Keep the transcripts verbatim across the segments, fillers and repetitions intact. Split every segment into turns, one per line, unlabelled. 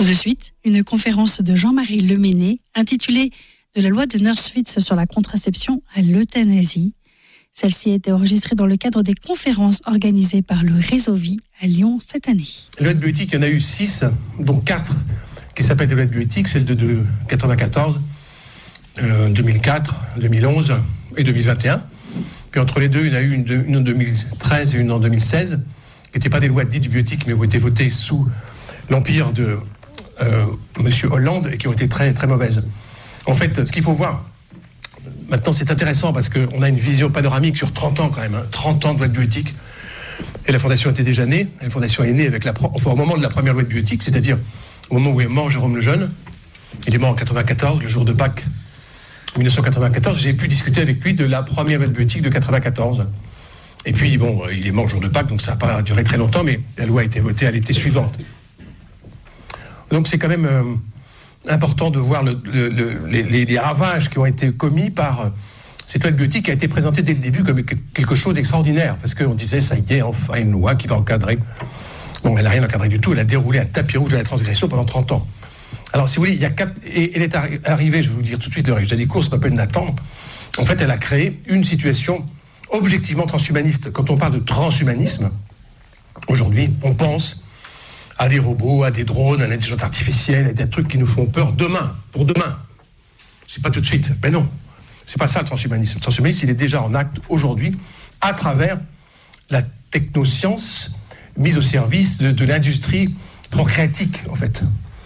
Tout de suite, une conférence de Jean-Marie Leméné intitulée « De la loi de Nurse-Witz sur la contraception à l'euthanasie ». Celle-ci a été enregistrée dans le cadre des conférences organisées par le Réseau Vie à Lyon cette année.
Les lois de bioéthique, il y en a eu six, dont quatre qui s'appellent des lois de bioéthique, celle de, de quatre-vingt-quatorze, euh, deux mille quatre, deux mille onze et deux mille vingt et un. Puis entre les deux, il y en a eu une, de, une en deux mille treize et une en deux mille seize, qui n'étaient pas des lois dites bioéthiques, mais qui ont été votées sous l'empire de euh, M. Hollande et qui ont été très, très mauvaises. En fait, ce qu'il faut voir, maintenant c'est intéressant parce qu'on a une vision panoramique sur trente ans quand même, hein, trente ans de loi de bioéthique. Et la Fondation était déjà née, la Fondation est née avec la, enfin, au moment de la première loi de bioéthique, c'est-à-dire au moment où est mort Jérôme Lejeune. Il est mort en quatre-vingt-quatorze, le jour de Pâques mille neuf cent quatre-vingt-quatorze. J'ai pu discuter avec lui de la première loi de bioéthique de quatre-vingt-quatorze. Et puis, bon, il est mort le jour de Pâques, donc ça n'a pas duré très longtemps, mais la loi a été votée à l'été suivante. Donc c'est quand même euh, important de voir le, le, le, les, les ravages qui ont été commis par euh, cette loi de bioéthique qui a été présentée dès le début comme quelque chose d'extraordinaire, parce qu'on disait, ça y est, enfin une loi qui va encadrer. Bon, elle n'a rien encadré du tout, elle a déroulé un tapis rouge de la transgression pendant trente ans. Alors, si vous voulez, il y a quatre... Et elle est arrivée, je vais vous dire tout de suite, le résultat des cours, c'est pas peine d'attendre. En fait, elle a créé une situation objectivement transhumaniste. Quand on parle de transhumanisme, aujourd'hui, on pense à des robots, à des drones, à l'intelligence artificielle, à des trucs qui nous font peur demain, pour demain. C'est pas tout de suite. Mais non, c'est pas ça le transhumanisme. Le transhumanisme, il est déjà en acte aujourd'hui, à travers la technoscience mise au service de, de l'industrie procréatique, en fait.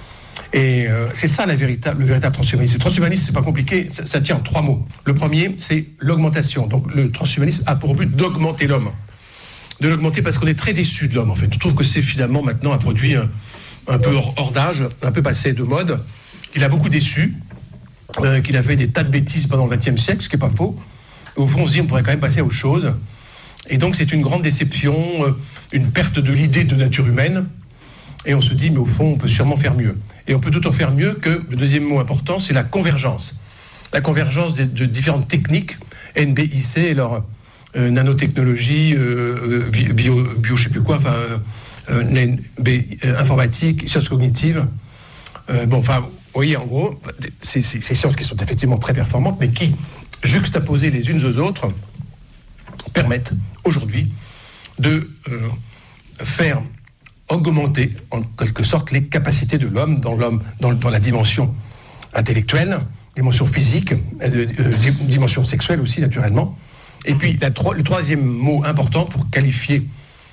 Et euh, c'est ça la véritable, le véritable transhumanisme. Le transhumanisme, c'est pas compliqué, ça, ça tient en trois mots. Le premier, c'est l'augmentation. Donc le transhumanisme a pour but d'augmenter l'homme. De l'augmenter parce qu'on est très déçu de l'homme, en fait. On trouve que c'est finalement maintenant un produit un, un peu hors, hors d'âge, un peu passé de mode, qu'il a beaucoup déçu, euh, qu'il a fait des tas de bêtises pendant le vingtième siècle, ce qui n'est pas faux. Et au fond, on se dit, on pourrait quand même passer à autre chose. Et donc, c'est une grande déception, euh, une perte de l'idée de nature humaine. Et on se dit, mais au fond, on peut sûrement faire mieux. Et on peut d'autant faire mieux que, le deuxième mot important, c'est la convergence. La convergence de, de différentes techniques, N B I C, leur euh, nanotechnologie, euh, bio, bio, je sais plus quoi, enfin, euh, N B, euh, informatique, sciences cognitives. Euh, bon, enfin, vous voyez, en gros, c'est ces sciences qui sont effectivement très performantes, mais qui, juxtaposées les unes aux autres, permettent aujourd'hui de euh, faire augmenter en quelque sorte les capacités de l'homme dans l'homme, dans, dans la dimension intellectuelle, dimension physique, euh, euh, dimension sexuelle aussi naturellement. Et puis la, le troisième mot important pour qualifier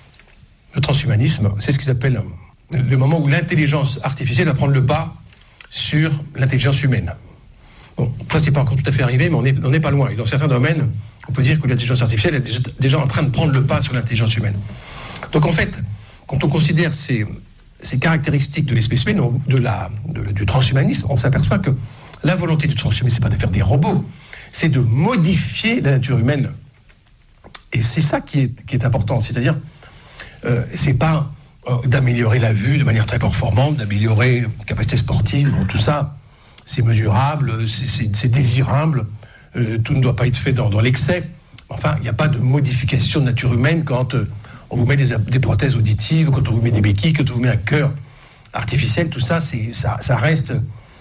le transhumanisme, c'est ce qu'ils appellent le moment où l'intelligence artificielle va prendre le pas sur l'intelligence humaine. Bon, ça c'est pas encore tout à fait arrivé, mais on est, on est pas loin. Et dans certains domaines, on peut dire que l'intelligence artificielle est déjà, déjà en train de prendre le pas sur l'intelligence humaine. Donc en fait, quand on considère ces, ces caractéristiques de l'espèce humaine, de la, de, du transhumanisme, on s'aperçoit que la volonté du transhumanisme, c'est pas de faire des robots, c'est de modifier la nature humaine. Et c'est ça qui est, qui est important, c'est-à-dire, euh, c'est pas euh, d'améliorer la vue de manière très performante, d'améliorer la capacité sportive, bon, tout ça, c'est mesurable, c'est, c'est, c'est désirable, euh, tout ne doit pas être fait dans, dans l'excès. Enfin, il n'y a pas de modification de nature humaine quand euh, on vous met des, des prothèses auditives, quand on vous met des béquilles, quand on vous met un cœur artificiel, tout ça, c'est, ça, ça reste...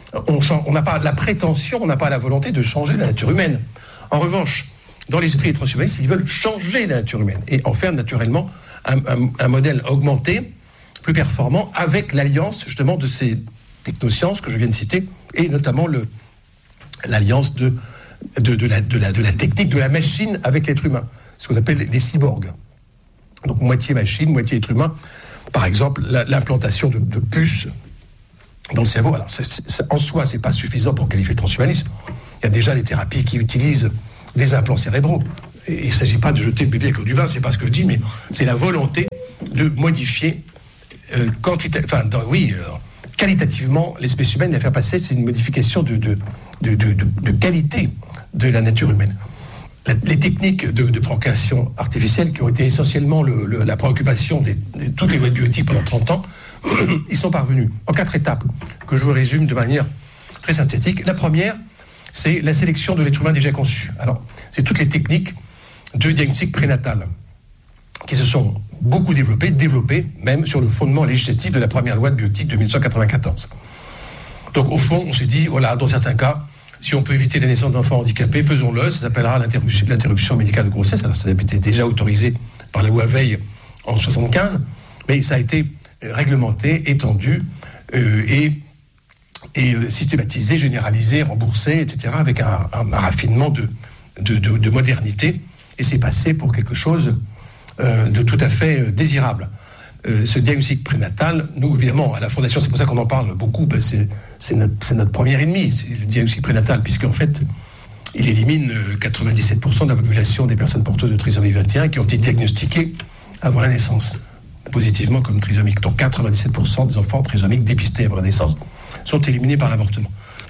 On n'a pas la prétention, on n'a pas la volonté de changer la nature humaine. En revanche, dans l'esprit des transhumanistes, ils veulent changer la nature humaine et en faire naturellement un, un, un modèle augmenté, plus performant, avec l'alliance justement de ces technosciences que je viens de citer, et notamment le, l'alliance de, de, de, la, de, la, de la technique de la machine avec l'être humain, ce qu'on appelle les cyborgs. Donc moitié machine, moitié être humain. Par exemple, la, l'implantation de, de puces dans le cerveau. Alors, c'est, c'est, en soi, c'est pas suffisant pour qualifier le transhumanisme. Il y a déjà des thérapies qui utilisent des implants cérébraux. Et il ne s'agit pas de jeter le bébé avec l'eau du vin, c'est pas ce que je dis, mais c'est la volonté de modifier euh, quantita- enfin, dans, oui, euh, qualitativement l'espèce humaine, la faire passer, c'est une modification de, de, de, de, de, de qualité de la nature humaine. La, les techniques de, de procréation artificielle qui ont été essentiellement le, le, la préoccupation de toutes les lois de bioéthique pendant trente ans, ils sont parvenus en quatre étapes que je vous résume de manière très synthétique. La première, c'est la sélection de l'être humain déjà conçu. Alors, c'est toutes les techniques de diagnostic prénatal qui se sont beaucoup développé, développé même sur le fondement législatif de la première loi de bioéthique de dix-neuf cent quatre-vingt-quatorze. Donc au fond, on s'est dit, voilà, dans certains cas, si on peut éviter la naissance d'enfants handicapés, faisons-le, ça s'appellera l'interruption, l'interruption médicale de grossesse. Alors ça a été déjà autorisé par la loi Veil en soixante-quinze, mais ça a été réglementé, étendu euh, et, et euh, systématisé, généralisé, remboursé, et cetera, avec un, un, un raffinement de, de, de, de modernité, et c'est passé pour quelque chose euh, de tout à fait euh, désirable. Euh, ce diagnostic prénatal, nous, évidemment, à la Fondation, c'est pour ça qu'on en parle beaucoup, ben c'est, c'est, notre, c'est notre premier ennemi, c'est le diagnostic prénatal, puisqu'en fait, il élimine euh, quatre-vingt-dix-sept pour cent de la population des personnes porteuses de trisomie vingt et un qui ont été diagnostiquées avant la naissance, positivement comme trisomiques. Donc quatre-vingt-dix-sept pour cent des enfants trisomiques dépistés avant la naissance sont éliminés par l'avortement.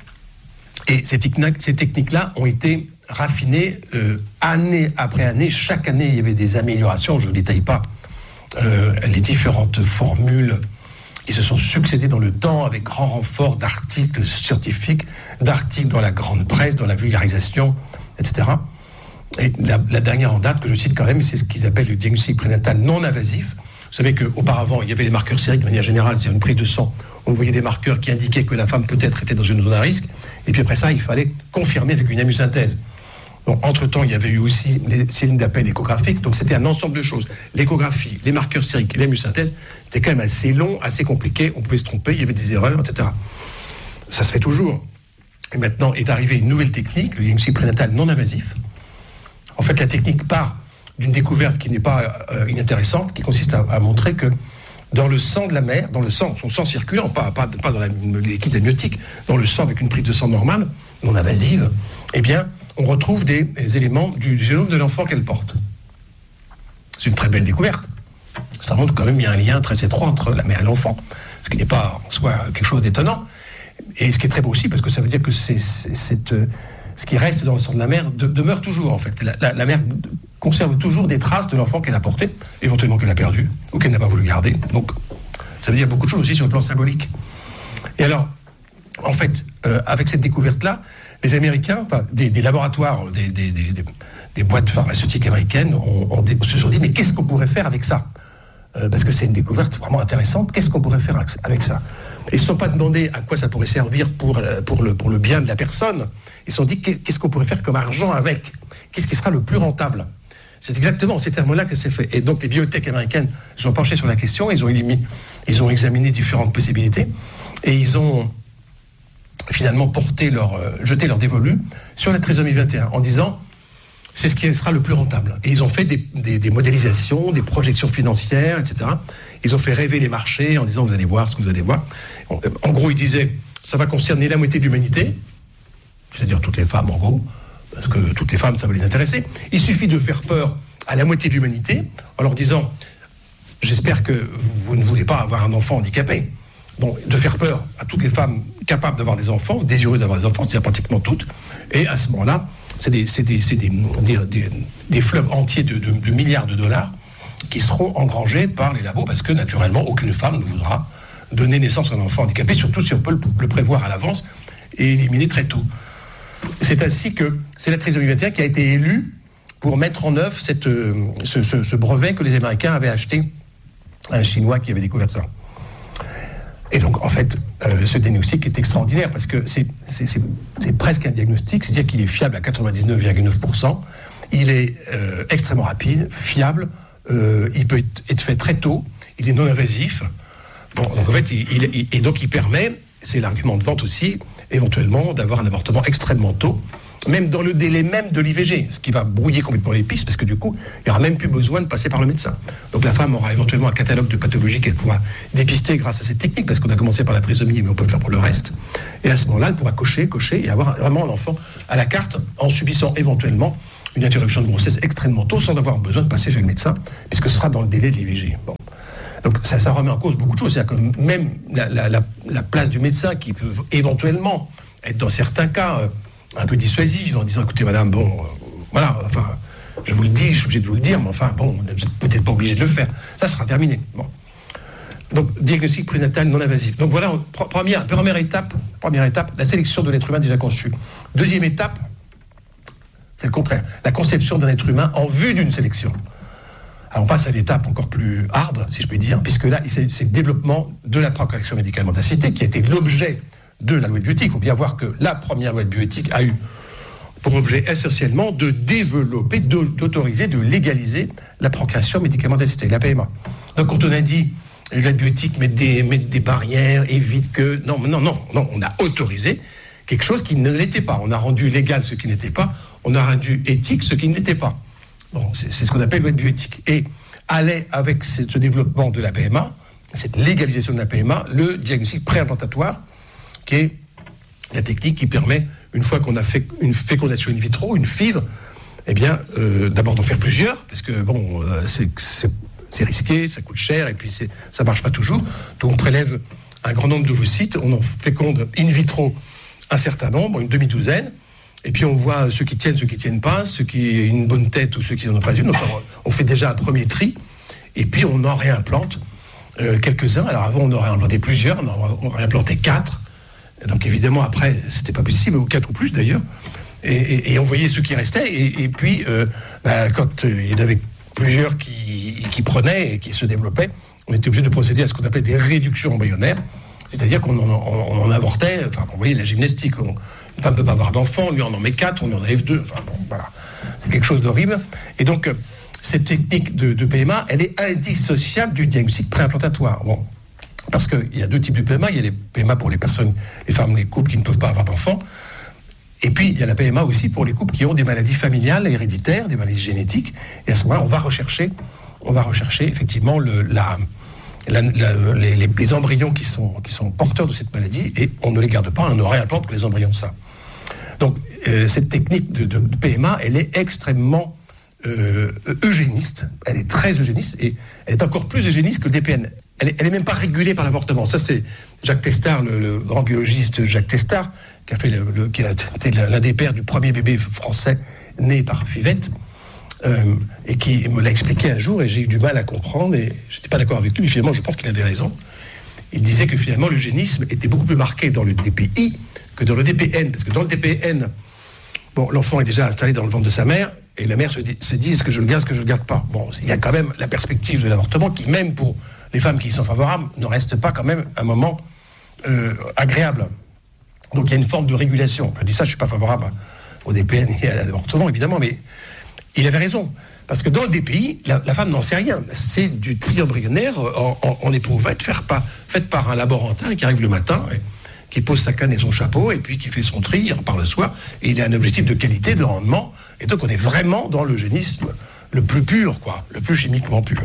Et ces, techni- ces techniques-là ont été raffinées euh, année après année. Chaque année, il y avait des améliorations, je ne détaille pas Euh, les différentes formules qui se sont succédées dans le temps avec grand renfort d'articles scientifiques, d'articles dans la grande presse, dans la vulgarisation, et cetera. Et la, la dernière en date que je cite quand même, c'est ce qu'ils appellent le diagnostic prénatal non invasif. Vous savez qu'auparavant, il y avait les marqueurs sériques de manière générale, c'est une prise de sang, on voyait des marqueurs qui indiquaient que la femme peut-être était dans une zone à risque, et puis après ça, il fallait confirmer avec une amyosynthèse. Donc, entre-temps, il y avait eu aussi les signes d'appel échographiques. Donc, c'était un ensemble de choses. L'échographie, les marqueurs sériques et la myosynthèse, c'était quand même assez long, assez compliqué. On pouvait se tromper, il y avait des erreurs, et cetera. Ça se fait toujours. Et maintenant est arrivée une nouvelle technique, le diagnostic prénatal non invasif. En fait, la technique part d'une découverte qui n'est pas euh, inintéressante, qui consiste à, à montrer que dans le sang de la mère, dans le sang, son sang circulant, pas, pas, pas dans la, le liquide amniotique, dans le sang avec une prise de sang normale, non invasive, eh bien, on retrouve des, des éléments du génome de l'enfant qu'elle porte. C'est une très belle découverte. Ça montre quand même qu'il y a un lien très étroit entre la mère et l'enfant, ce qui n'est pas en soi quelque chose d'étonnant. Et ce qui est très beau aussi, parce que ça veut dire que c'est, c'est, c'est, euh, ce qui reste dans le sang de la mère de, demeure toujours, en fait. La, la, la mère conserve toujours des traces de l'enfant qu'elle a porté, éventuellement qu'elle a perdu, ou qu'elle n'a pas voulu garder. Donc, ça veut dire beaucoup de choses aussi sur le plan symbolique. Et alors, en fait, euh, avec cette découverte-là, les Américains, enfin, des, des laboratoires, des, des, des, des boîtes pharmaceutiques américaines ont, ont, se sont dit, mais qu'est-ce qu'on pourrait faire avec ça euh, Parce que c'est une découverte vraiment intéressante. Qu'est-ce qu'on pourrait faire avec ça? Ils ne se sont pas demandé à quoi ça pourrait servir pour, pour, le, pour le bien de la personne. Ils se sont dit, qu'est-ce qu'on pourrait faire comme argent avec? Qu'est-ce qui sera le plus rentable? C'est exactement ces termes-là que c'est fait. Et donc, les biotech américaines se sont penchées sur la question, ils ont, éliminé, ils ont examiné différentes possibilités, et ils ont finalement porté leur, euh, jeté leur dévolu sur la trisomie vingt et un en disant c'est ce qui sera le plus rentable. Et ils ont fait des, des, des modélisations, des projections financières, et cetera. Ils ont fait rêver les marchés en disant vous allez voir ce que vous allez voir. En, en gros, ils disaient ça va concerner la moitié de l'humanité, c'est-à-dire toutes les femmes en gros, parce que toutes les femmes ça va les intéresser. Il suffit de faire peur à la moitié de l'humanité en leur disant j'espère que vous ne voulez pas avoir un enfant handicapé. Bon, de faire peur à toutes les femmes capables d'avoir des enfants, désireuses d'avoir des enfants, c'est-à-dire pratiquement toutes. Et à ce moment-là, c'est des, c'est des, c'est des, des, des, des fleuves entiers de, de, de milliards de dollars qui seront engrangés par les labos, parce que naturellement, aucune femme ne voudra donner naissance à un enfant handicapé, surtout si on peut le, le prévoir à l'avance et éliminer très tôt. C'est ainsi que c'est la trisomie vingt et un qui a été élue pour mettre en œuvre cette, ce, ce, ce brevet que les Américains avaient acheté à un Chinois qui avait découvert ça. Et donc, en fait, euh, ce diagnostic est extraordinaire parce que c'est, c'est, c'est, c'est presque un diagnostic, c'est-à-dire qu'il est fiable à quatre-vingt-dix-neuf virgule neuf pour cent. Il est euh, extrêmement rapide, fiable, euh, il peut être, être fait très tôt, il est non invasif. Bon, donc en fait, il, il, et donc il permet, c'est l'argument de vente aussi, éventuellement, d'avoir un avortement extrêmement tôt, même dans le délai même de l'I V G, ce qui va brouiller complètement les pistes, parce que du coup, il n'y aura même plus besoin de passer par le médecin. Donc la femme aura éventuellement un catalogue de pathologies qu'elle pourra dépister grâce à cette technique, parce qu'on a commencé par la trisomie, mais on peut le faire pour le reste. Et à ce moment-là, elle pourra cocher, cocher, et avoir vraiment l'enfant à la carte, en subissant éventuellement une interruption de grossesse extrêmement tôt, sans avoir besoin de passer chez le médecin, puisque ce sera dans le délai de l'I V G. Bon. Donc ça, ça remet en cause beaucoup de choses. C'est-à-dire que même la, la, la, la place du médecin, qui peut éventuellement être dans certains cas euh, un peu dissuasive, en disant écoutez madame, bon, euh, voilà, enfin, je vous le dis, je suis obligé de vous le dire, mais enfin, bon, vous n'êtes peut-être pas obligé de le faire. Ça sera terminé. Bon. Donc, diagnostic prénatal non invasif. Donc voilà, première, première étape, première étape, la sélection de l'être humain déjà conçu. Deuxième étape, c'est le contraire, la conception d'un être humain en vue d'une sélection. Alors on passe à l'étape encore plus hard, si je puis dire, puisque là, c'est, c'est le développement de la procréation médicalement assistée qui a été l'objet de la loi de bioéthique. Il faut bien voir que la première loi de bioéthique a eu pour objet essentiellement de développer, de, d'autoriser, de légaliser la procréation médicalement assistée, la P M A. Donc quand on a dit la loi de bioéthique met des, met des barrières, évite que... Non, non, non, non, on a autorisé quelque chose qui ne l'était pas. On a rendu légal ce qui n'était pas, on a rendu éthique ce qui ne l'était pas. Bon, c'est, c'est ce qu'on appelle loi de bioéthique. Et allait avec ce, ce développement de la P M A, cette légalisation de la P M A, le diagnostic préimplantatoire, qui est la technique qui permet, une fois qu'on a fait une fécondation in vitro, une F I V, eh bien, euh, d'abord d'en faire plusieurs, parce que bon, euh, c'est, c'est, c'est risqué, ça coûte cher, et puis c'est, ça marche pas toujours. Donc on prélève un grand nombre d'ovocytes, on en féconde in vitro un certain nombre, une demi-douzaine, et puis on voit ceux qui tiennent, ceux qui tiennent pas, ceux qui ont une bonne tête ou ceux qui n'en ont pas une. Enfin, on fait déjà un premier tri, et puis on en réimplante euh, quelques-uns. Alors avant, on aurait implanté plusieurs, on aurait implanté quatre. Donc évidemment, après, c'était pas possible, ou quatre ou plus d'ailleurs. Et, et, et on voyait ceux qui restaient. Et, et puis, euh, bah, quand euh, il y en avait plusieurs qui, qui prenaient et qui se développaient, on était obligé de procéder à ce qu'on appelait des réductions embryonnaires. C'est-à-dire qu'on en, on, on en avortait, enfin, vous voyez la gymnastique. On, une femme ne peut pas avoir d'enfant, lui on en met quatre, on lui en enlève deux. Enfin bon, voilà. C'est quelque chose d'horrible. Et donc, euh, cette technique de, de P M A, elle est indissociable du diagnostic préimplantatoire. Bon. Parce qu'il y a deux types de P M A. Il y a les P M A pour les personnes, les femmes, les couples qui ne peuvent pas avoir d'enfants. Et puis, il y a la P M A aussi pour les couples qui ont des maladies familiales, héréditaires, des maladies génétiques. Et à ce moment-là, on va rechercher, on va rechercher effectivement le, la, la, la, les, les, les embryons qui sont, qui sont porteurs de cette maladie, et on ne les garde pas, on ne réimplante que les embryons sains. Donc, euh, cette technique de, de, de P M A, elle est extrêmement euh, eugéniste. Elle est très eugéniste, et elle est encore plus eugéniste que le D P N. Elle n'est même pas régulée par l'avortement. Ça, c'est Jacques Testard, le, le grand biologiste Jacques Testard, qui a, fait le, le, qui a été l'un des pères du premier bébé français né par Fivette, euh, et qui me l'a expliqué un jour, et j'ai eu du mal à comprendre, et je n'étais pas d'accord avec lui, mais finalement, je pense qu'il avait raison. Il disait que finalement, l'eugénisme était beaucoup plus marqué dans le D P I que dans le D P N, parce que dans le D P N, bon, l'enfant est déjà installé dans le ventre de sa mère, et la mère se dit, se dit est-ce que je le garde, est-ce que je ne le garde pas. Bon, il y a quand même la perspective de l'avortement qui, même pour les femmes qui y sont favorables, ne restent pas quand même un moment euh, agréable. Donc il y a une forme de régulation. Je dis ça, je ne suis pas favorable au D P N et à l'avortement, évidemment, mais il avait raison. Parce que dans le D P I, la, la femme n'en sait rien. C'est du tri embryonnaire en, en, en éprouvette, fait par, fait par un laborantin qui arrive le matin, et, qui pose sa canne et son chapeau, et puis qui fait son tri, il repart le soir, et il a un objectif de qualité, de rendement, et donc on est vraiment dans l'eugénisme le plus pur, quoi, le plus chimiquement pur.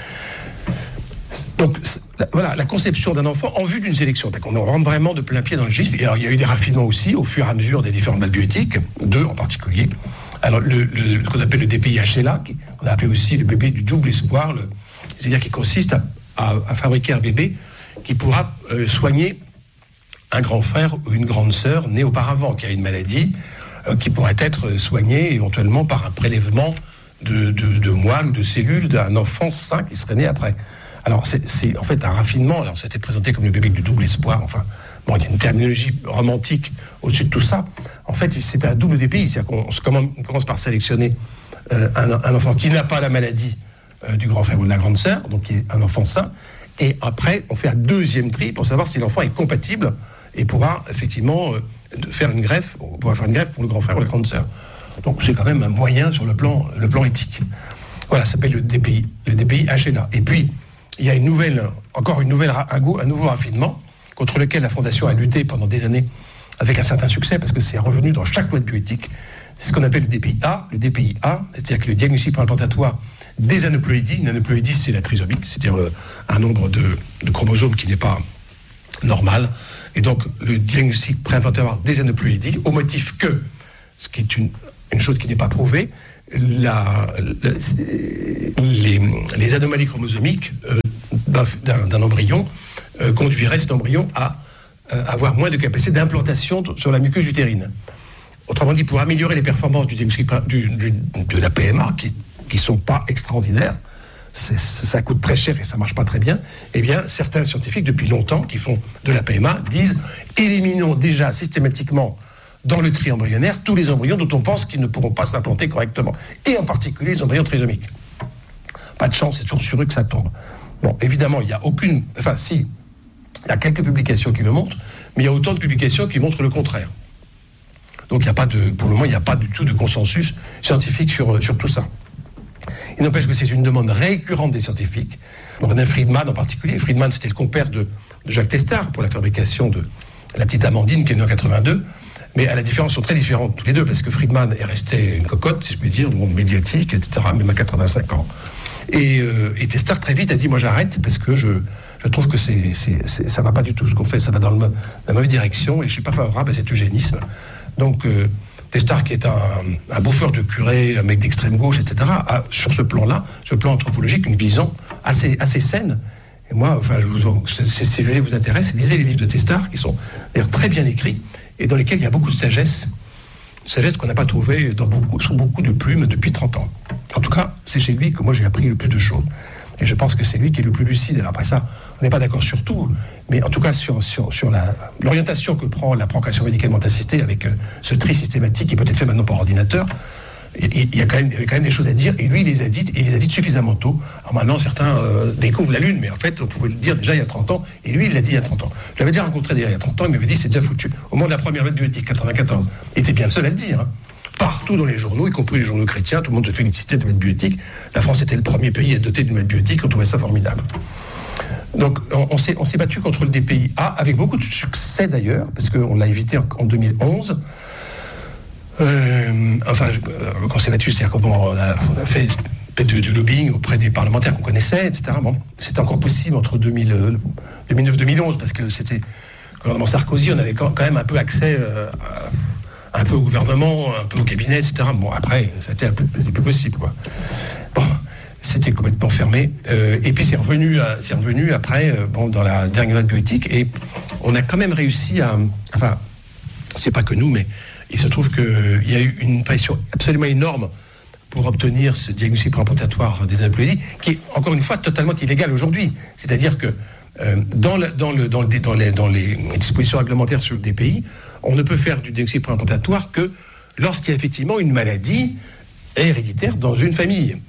Donc voilà, la conception d'un enfant en vue d'une sélection. Donc on rentre vraiment de plein pied dans le gif. Et alors il y a eu des raffinements aussi au fur et à mesure des différentes lois bioéthiques, deux en particulier. Alors le, le, ce qu'on appelle le D P I H L A, on a appelé aussi le bébé du double espoir, le, c'est-à-dire qui consiste à, à, à fabriquer un bébé qui pourra euh, soigner un grand frère ou une grande sœur née auparavant, qui a une maladie, euh, qui pourrait être soignée éventuellement par un prélèvement de, de, de moelle ou de cellules d'un enfant sain qui serait né après. Alors, c'est, c'est en fait un raffinement. Alors, c'était présenté comme le bébé du double espoir. Enfin, bon, il y a une terminologie romantique au-dessus de tout ça. En fait, c'est un double D P I. C'est-à-dire qu'on on commence par sélectionner euh, un, un enfant qui n'a pas la maladie euh, du grand frère ou de la grande sœur, donc qui est un enfant sain. Et après, on fait un deuxième tri pour savoir si l'enfant est compatible et pourra effectivement euh, faire une greffe, on pourra faire une greffe pour le grand frère ou la grande sœur. Donc, c'est quand même un moyen sur le plan, le plan éthique. Voilà, ça s'appelle le D P I, le D P I H L A. Et puis, il y a une nouvelle, encore une nouvelle, un, goût, un nouveau raffinement contre lequel la Fondation a lutté pendant des années avec un certain succès, parce que c'est revenu dans chaque loi de bioéthique. C'est ce qu'on appelle le D P I A. Le D P I A, c'est-à-dire que le diagnostic préimplantatoire des aneuploïdies. Une aneuploïdie, c'est la trisomie, c'est-à-dire euh, un nombre de, de chromosomes qui n'est pas normal. Et donc, le diagnostic préimplantatoire des aneuploïdies, au motif que, ce qui est une, une chose qui n'est pas prouvée, la, la, les, les anomalies chromosomiques euh, d'un, d'un embryon euh, conduiraient cet embryon à euh, avoir moins de capacité d'implantation sur la muqueuse utérine. Autrement dit, pour améliorer les performances du diagnostic du, du, de la P M A, qui ne sont pas extraordinaires, c'est, ça coûte très cher et ça ne marche pas très bien, eh bien, certains scientifiques, depuis longtemps, qui font de la P M A, disent « éliminons déjà systématiquement dans le tri embryonnaire tous les embryons dont on pense qu'ils ne pourront pas s'implanter correctement, et en particulier les embryons trisomiques. pas de chance, c'est toujours sur eux que ça tombe. Bon, évidemment, il n'y a aucune... Enfin, si, il y a quelques publications qui le montrent, mais il y a autant de publications qui montrent le contraire. Donc, il y a pas de, pour le moment, il n'y a pas du tout de consensus scientifique sur, sur tout ça. Il n'empêche que c'est une demande récurrente des scientifiques. René Friedman en particulier. Friedman, c'était le compère de, de Jacques Testard pour la fabrication de la petite Amandine qui est née en quatre-vingt-deux. Mais à la différence, sont très différentes tous les deux, parce que Friedman est resté une cocotte, si je puis dire, monde médiatique, et cetera, même à quatre-vingt-cinq ans. Et, euh, et Testard, très vite, a dit, moi j'arrête, parce que je, je trouve que c'est, c'est, c'est, ça ne va pas du tout ce qu'on fait, ça va dans le, la mauvaise direction, et je ne suis pas favorable à cet eugénisme. Donc, euh, Testard, qui est un, un bouffeur de curé, un mec d'extrême gauche, et cetera, a, sur ce plan-là, ce plan anthropologique, une vision assez, assez saine. Et moi, enfin, je vous, si ces sujets vous intéressent, lisez les livres de Testard, qui sont d'ailleurs très bien écrits, et dans lesquels il y a beaucoup de sagesse, sagesse qu'on n'a pas trouvée dans beaucoup, sous beaucoup de plumes depuis trente ans. En tout cas, c'est chez lui que moi j'ai appris le plus de choses. Et je pense que c'est lui qui est le plus lucide. Alors après ça, on n'est pas d'accord sur tout, mais en tout cas sur, sur, sur la, l'orientation que prend la procréation médicalement assistée avec euh, ce tri systématique qui peut être fait maintenant par ordinateur, il y a quand même, il y avait quand même des choses à dire, et lui il les a dites, et il les a dites suffisamment tôt. Alors maintenant certains euh, découvrent la Lune, mais en fait on pouvait le dire déjà il y a trente ans, et lui il l'a dit il y a trente ans. Je l'avais déjà rencontré il y a trente ans, il m'avait dit c'est déjà foutu. Au moment de la première lettre bioéthique, quatre-vingt-quatorze, il était bien le seul à le dire. Hein. Partout dans les journaux, y compris les journaux chrétiens, tout le monde se félicitait de lettre bioéthique. La France était le premier pays à doter d'une lettre bioéthique, on trouvait ça formidable. Donc on, on, s'est, on s'est battu contre le D P I A, avec beaucoup de succès d'ailleurs, parce qu'on l'a évité en, en deux mille onze. Euh, enfin, je, euh, quand c'est battu, c'est-à-dire qu'on a, on a fait du, du lobbying auprès des parlementaires qu'on connaissait, et cetera. Bon, c'était encore possible entre deux mille, euh, deux mille neuf deux mille onze, parce que c'était le gouvernement Sarkozy, on avait quand même un peu accès euh, à, un peu au gouvernement, un peu au cabinet, et cetera. Bon, après, c'était un peu plus, plus possible, quoi. Bon, c'était complètement fermé. Euh, et puis c'est revenu, à, c'est revenu après, euh, bon, dans la dernière note bioéthique, et on a quand même réussi à... Enfin, c'est pas que nous, mais il se trouve qu'il y a eu une pression absolument énorme pour obtenir ce diagnostic préimplantatoire des aneuploïdies, qui est, encore une fois, totalement illégal aujourd'hui. C'est-à-dire que euh, dans, le, dans, le, dans, le, dans, les, dans les dispositions réglementaires sur le D P I, on ne peut faire du diagnostic préimplantatoire que lorsqu'il y a effectivement une maladie héréditaire dans une famille.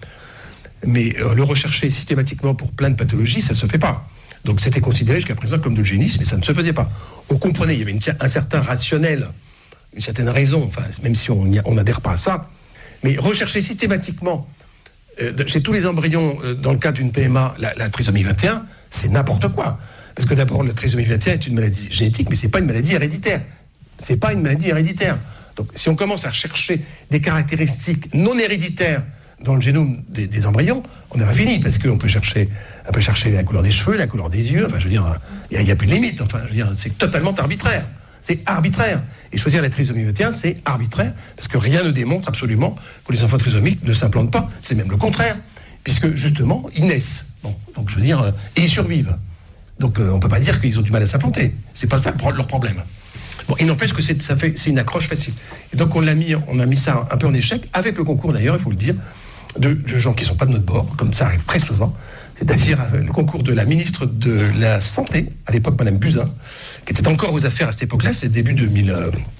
Mais euh, le rechercher systématiquement pour plein de pathologies, ça ne se fait pas. Donc c'était considéré jusqu'à présent comme de l'eugénisme, mais ça ne se faisait pas. On comprenait, il y avait une, un certain rationnel, une certaine raison, enfin, même si on n'adhère pas à ça, mais rechercher systématiquement euh, chez tous les embryons, euh, dans le cas d'une P M A, la, la trisomie vingt et un, c'est n'importe quoi. Parce que d'abord, la trisomie vingt et un est une maladie génétique, mais ce n'est pas une maladie héréditaire. Ce n'est pas une maladie héréditaire. Donc, si on commence à chercher des caractéristiques non héréditaires dans le génome des, des embryons, on n'est pas fini, parce qu'on peut chercher, on peut chercher la couleur des cheveux, la couleur des yeux, enfin, je veux dire, il n'y a, a plus de limite, enfin, je veux dire, c'est totalement arbitraire. C'est arbitraire. Et choisir la trisomie vingt et un, c'est arbitraire, parce que rien ne démontre absolument que les enfants trisomiques ne s'implantent pas. C'est même le contraire, puisque justement, ils naissent. Bon, donc je veux dire, et ils survivent. Donc euh, on ne peut pas dire qu'ils ont du mal à s'implanter. C'est pas ça leur problème. Bon, il n'empêche que c'est, ça fait, c'est une accroche facile. Et donc on l'a mis, on a mis ça un peu en échec, avec le concours d'ailleurs, il faut le dire, de, de gens qui ne sont pas de notre bord, comme ça arrive très souvent. C'est-à-dire le concours de la ministre de la Santé, à l'époque, Madame Buzyn, qui était encore aux affaires à cette époque-là, c'est début deux mille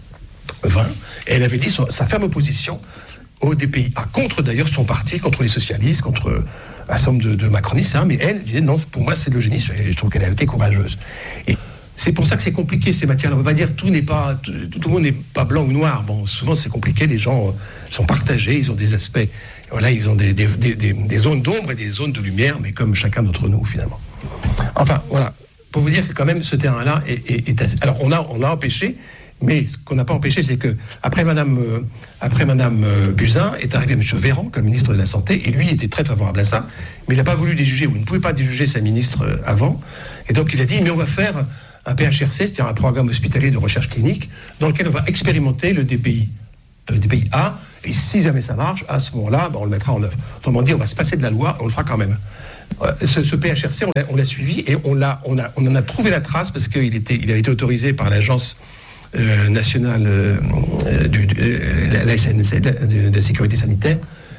vingt, et elle avait dit son, sa ferme opposition au D P I A, contre d'ailleurs son parti, contre les socialistes, contre un certain nombre de, de macronistes, hein, mais elle disait non, pour moi c'est l'eugénisme, et je trouve qu'elle a été courageuse. Et c'est pour ça que c'est compliqué ces matières-là. On ne peut pas dire tout n'est pas, tout, tout le monde n'est pas blanc ou noir. Bon, souvent c'est compliqué, les gens sont partagés, ils ont des aspects, voilà, ils ont des, des, des, des, des zones d'ombre et des zones de lumière, mais comme chacun d'entre nous finalement. Enfin, voilà, pour vous dire que quand même ce terrain-là est, est, est assez... Alors on a, on a empêché, mais ce qu'on n'a pas empêché, c'est que après Madame, euh, après Madame euh, Buzyn est arrivé M. Véran comme ministre de la Santé, et lui il était très favorable à ça, mais il n'a pas voulu déjuger, ou il ne pouvait pas déjuger sa ministre euh, avant, et donc il a dit mais on va faire un P H R C, c'est-à-dire un programme hospitalier de recherche clinique, dans lequel on va expérimenter le D P I, le D P I A, et si jamais ça marche, à ce moment-là, ben, on le mettra en œuvre. Autrement dit, on va se passer de la loi, on le fera quand même. Ce, ce P H R C, on l'a, on l'a suivi, et on, l'a, on, a, on en a trouvé la trace, parce qu'il était, il avait été autorisé par l'agence euh, nationale euh, du, du, la, la S N C, de, de la sécurité sanitaire,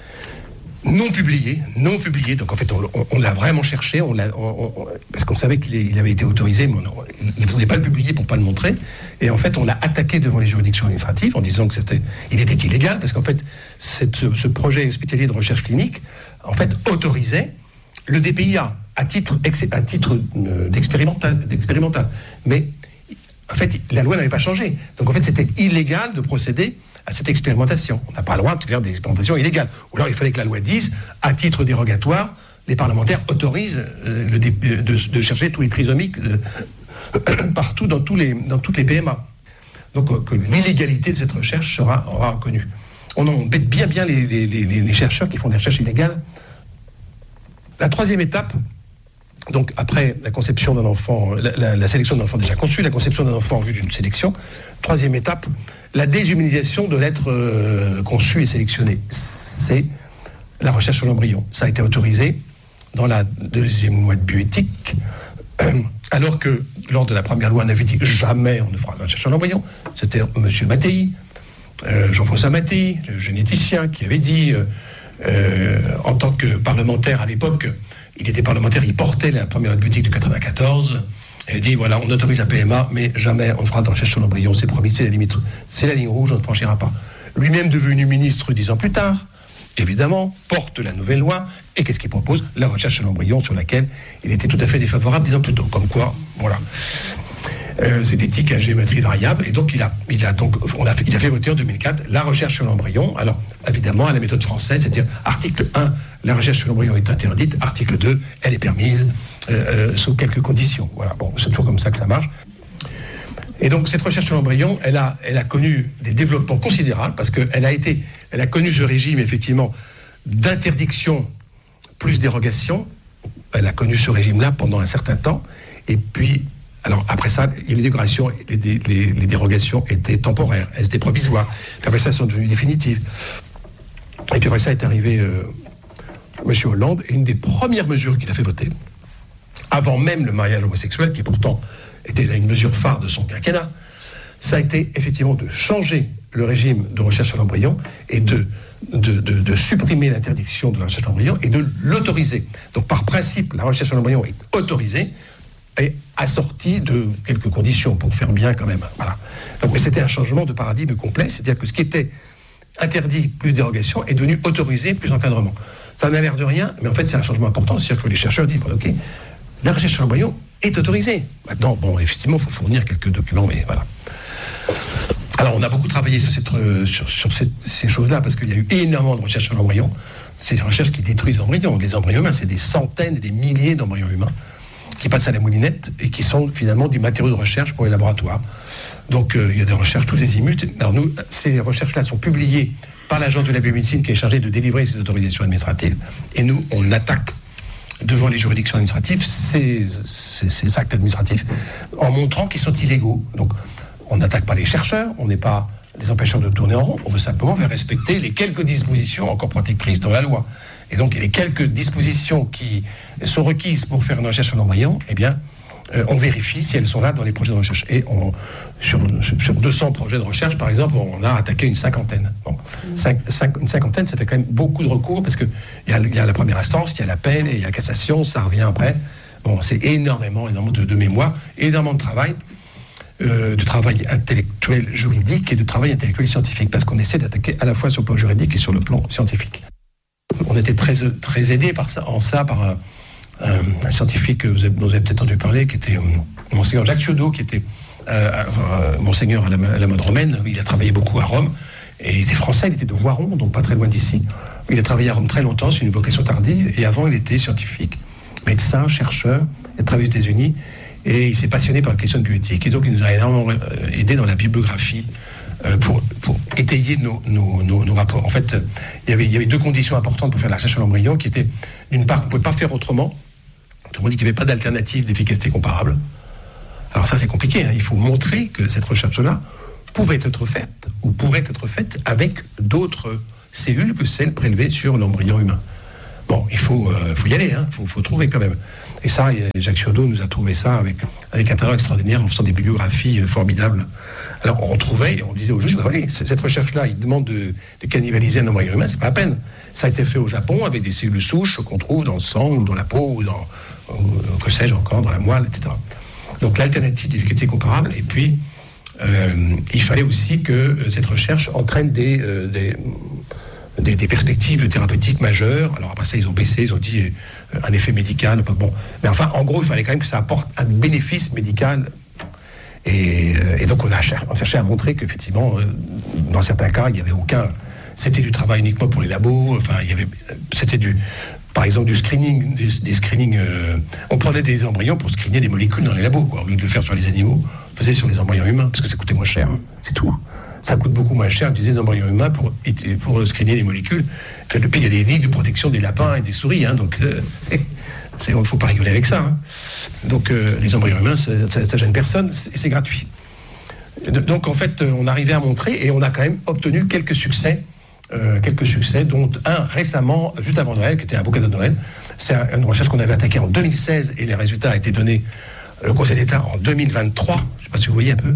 non publié, non publié. Donc en fait, on, on, on l'a vraiment cherché, on l'a, on, on, parce qu'on savait qu'il il avait été autorisé, mais on, il ne voulait pas le publier pour ne pas le montrer. Et en fait, on l'a attaqué devant les juridictions administratives en disant que c'était, il était illégal, parce qu'en fait, cette, ce projet hospitalier de recherche clinique, en fait, autorisait le D P I A, à titre, à titre d'expérimental, d'expérimental. Mais en fait, la loi n'avait pas changé. Donc en fait, c'était illégal de procéder à cette expérimentation. On n'a pas le droit de faire des expérimentations illégales. Ou alors il fallait que la loi dise, à titre dérogatoire, les parlementaires autorisent euh, le dé, de, de chercher tous les trisomiques euh, partout dans, tous les, dans toutes les P M A. Donc euh, que l'illégalité de cette recherche sera, sera reconnue. On embête bien bien les, les, les, les chercheurs qui font des recherches illégales. La troisième étape, donc après la conception d'un enfant, la, la, la sélection d'un enfant déjà conçu, la conception d'un enfant en vue d'une sélection, troisième étape, la déshumanisation de l'être euh, conçu et sélectionné. C'est la recherche sur l'embryon. Ça a été autorisé dans la deuxième loi de bioéthique, euh, alors que lors de la première loi, on avait dit jamais on ne fera de recherche sur l'embryon. C'était M. Mattei, euh, Jean-François Mattei, le généticien, qui avait dit, euh, euh, en tant que parlementaire à l'époque, il était parlementaire, il portait la première loi de bioéthique de quatre-vingt-quatorze, et il dit voilà, on autorise la P M A, mais jamais on ne fera de recherche sur l'embryon, c'est promis, c'est la limite, c'est la ligne rouge, on ne franchira pas. Lui-même devenu ministre dix ans plus tard, évidemment, porte la nouvelle loi, et qu'est-ce qu'il propose? La recherche sur l'embryon, sur laquelle il était tout à fait défavorable dix ans plus tôt. Comme quoi, voilà. Euh, c'est l'éthique à géométrie variable, et donc il a, il a donc, on a fait, il a fait voter en deux mille quatre la recherche sur l'embryon. Alors, évidemment, à la méthode française, c'est-à-dire article un, la recherche sur l'embryon est interdite, article deux, elle est permise, euh, euh, sous quelques conditions. Voilà, bon, c'est toujours comme ça que ça marche. Et donc cette recherche sur l'embryon, elle a, elle a connu des développements considérables parce qu'elle a été, elle a connu ce régime effectivement d'interdiction plus dérogation. Elle a connu ce régime-là pendant un certain temps. Et puis, alors après ça, les dérogations, les, les, les dérogations étaient temporaires, elles étaient provisoires. Puis après ça, elles sont devenues définitives. Et puis après ça est arrivé euh, M. Hollande, et une des premières mesures qu'il a fait voter, avant même le mariage homosexuel, qui pourtant était une mesure phare de son quinquennat, ça a été effectivement de changer le régime de recherche sur l'embryon et de, de, de, de supprimer l'interdiction de la recherche sur l'embryon et de l'autoriser. Donc par principe, la recherche sur l'embryon est autorisée et assortie de quelques conditions pour faire bien quand même. Voilà. Donc, mais c'était un changement de paradigme complet, c'est-à-dire que ce qui était interdit plus dérogation est devenu autorisé plus encadrement. Ça n'a l'air de rien, mais en fait c'est un changement important, c'est-à-dire que les chercheurs disent bon, ok, la recherche sur l'embryon est autorisée. Maintenant, bon, effectivement, il faut fournir quelques documents, mais voilà. Alors, on a beaucoup travaillé sur, cette, sur, sur cette, ces choses-là, parce qu'il y a eu énormément de recherches sur l'embryon. C'est des recherches qui détruisent l'embryon. Les embryons humains, c'est des centaines et des milliers d'embryons humains qui passent à la moulinette et qui sont finalement des matériaux de recherche pour les laboratoires. Donc, euh, il y a des recherches tous azimuts. Alors, nous, ces recherches-là sont publiées par l'Agence de la biomédecine qui est chargée de délivrer ces autorisations administratives. Et nous, on attaque devant les juridictions administratives ces, ces, ces actes administratifs en montrant qu'ils sont illégaux. Donc, on n'attaque pas les chercheurs, on n'est pas les empêcheurs de tourner en rond, on veut simplement faire respecter les quelques dispositions encore protectrices dans la loi. Et donc, les quelques dispositions qui sont requises pour faire une recherche sur l'embryon, eh bien, euh, on vérifie si elles sont là dans les projets de recherche. Et on, sur, sur deux cents projets de recherche, par exemple, on a attaqué une cinquantaine. Bon, cinq, cinq, une cinquantaine, ça fait quand même beaucoup de recours, parce qu'il y, y a la première instance, il y a l'appel, et il y a la cassation, ça revient après. Bon, c'est énormément, énormément de, de mémoire, énormément de travail, euh, de travail intellectuel juridique et de travail intellectuel scientifique, parce qu'on essaie d'attaquer à la fois sur le plan juridique et sur le plan scientifique. On était très, très aidés par ça, en ça par un, un, un scientifique que vous avez, dont vous avez peut-être entendu parler, qui était euh, Monseigneur Jacques Ciodo, qui était euh, euh, Monseigneur à la, à la mode romaine. Il a travaillé beaucoup à Rome, et il était français, il était de Voiron, donc pas très loin d'ici. Il a travaillé à Rome très longtemps, c'est une vocation tardive, et avant il était scientifique, médecin, chercheur, il a travaillé aux États-Unis, et il s'est passionné par la question de bioéthique, et donc il nous a énormément aidé dans la bibliographie, euh, pour, pour étayer nos, nos, nos, nos rapports. En fait, il y avait, il y avait deux conditions importantes pour faire la recherche sur l'embryon, qui étaient, d'une part, qu'on ne pouvait pas faire autrement. Tout le monde dit qu'il n'y avait pas d'alternative d'efficacité comparable. Alors ça, c'est compliqué, hein. Il faut montrer que cette recherche-là pouvait être faite, ou pourrait être faite avec d'autres cellules que celles prélevées sur l'embryon humain. Bon, il faut, euh, faut y aller, hein. Il faut, faut trouver quand même. Et ça, Jacques Ciodo nous a trouvé ça avec, avec un talent extraordinaire, en faisant des bibliographies formidables. Alors, on trouvait, et on disait aux juges, allez, cette recherche-là, il demande de, de cannibaliser un embryon humain, c'est pas la peine. Ça a été fait au Japon avec des cellules souches qu'on trouve dans le sang, ou dans la peau, ou dans, ou, que sais-je encore, dans la moelle, et cetera. Donc, l'alternative d'efficacité comparable, et puis, euh, il fallait aussi que cette recherche entraîne des, euh, des, des, des perspectives thérapeutiques majeures. Alors après ça, ils ont baissé, ils ont dit euh, un effet médical. Bon, mais enfin, en gros, il fallait quand même que ça apporte un bénéfice médical. Et, euh, et donc, on a cher, on cherchait à montrer qu'effectivement, euh, dans certains cas, il n'y avait aucun. C'était du travail uniquement pour les labos. Enfin, il y avait, c'était du, par exemple, du screening, des, des screenings. Euh, on prenait des embryons pour screener des molécules dans les labos, quoi. Au lieu de le faire sur les animaux, on faisait sur les embryons humains parce que ça coûtait moins cher. Hein, c'est tout. Ça coûte beaucoup moins cher d'utiliser des embryons humains pour, pour screener les molécules. Et depuis, il y a des ligues de protection des lapins et des souris. Hein, donc, euh, il ne faut pas rigoler avec ça. Hein. Donc, euh, les embryons humains, ça ne gêne personne et c'est gratuit. Donc, en fait, on arrivait à montrer et on a quand même obtenu quelques succès. Euh, quelques succès, dont un récemment, juste avant Noël, qui était un beau cadeau de Noël. C'est une recherche qu'on avait attaquée en deux mille seize et les résultats ont été donnés au Conseil d'État en deux mille vingt-trois. Je ne sais pas si vous voyez un peu.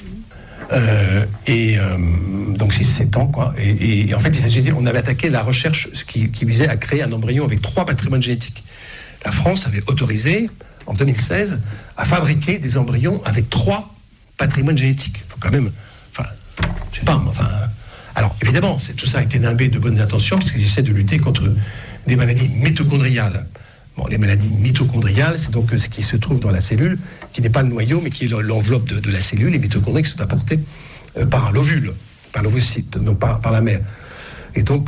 Euh, et euh, donc c'est sept ans, quoi. Et, et, et en fait, il s'agissait, on avait attaqué la recherche qui, qui visait à créer un embryon avec trois patrimoines génétiques. La France avait autorisé, en deux mille seize, à fabriquer des embryons avec trois patrimoines génétiques. Il faut quand même, enfin, je sais pas, enfin. Alors, évidemment, c'est, tout ça a été nimbé de bonnes intentions, puisqu'ils essaient de lutter contre des maladies mitochondriales. Bon, les maladies mitochondriales, c'est donc ce qui se trouve dans la cellule, qui n'est pas le noyau, mais qui est l'enveloppe de, de la cellule. Les mitochondries qui sont apportées euh, par l'ovule, par l'ovocyte, donc par, par la mère. Et donc,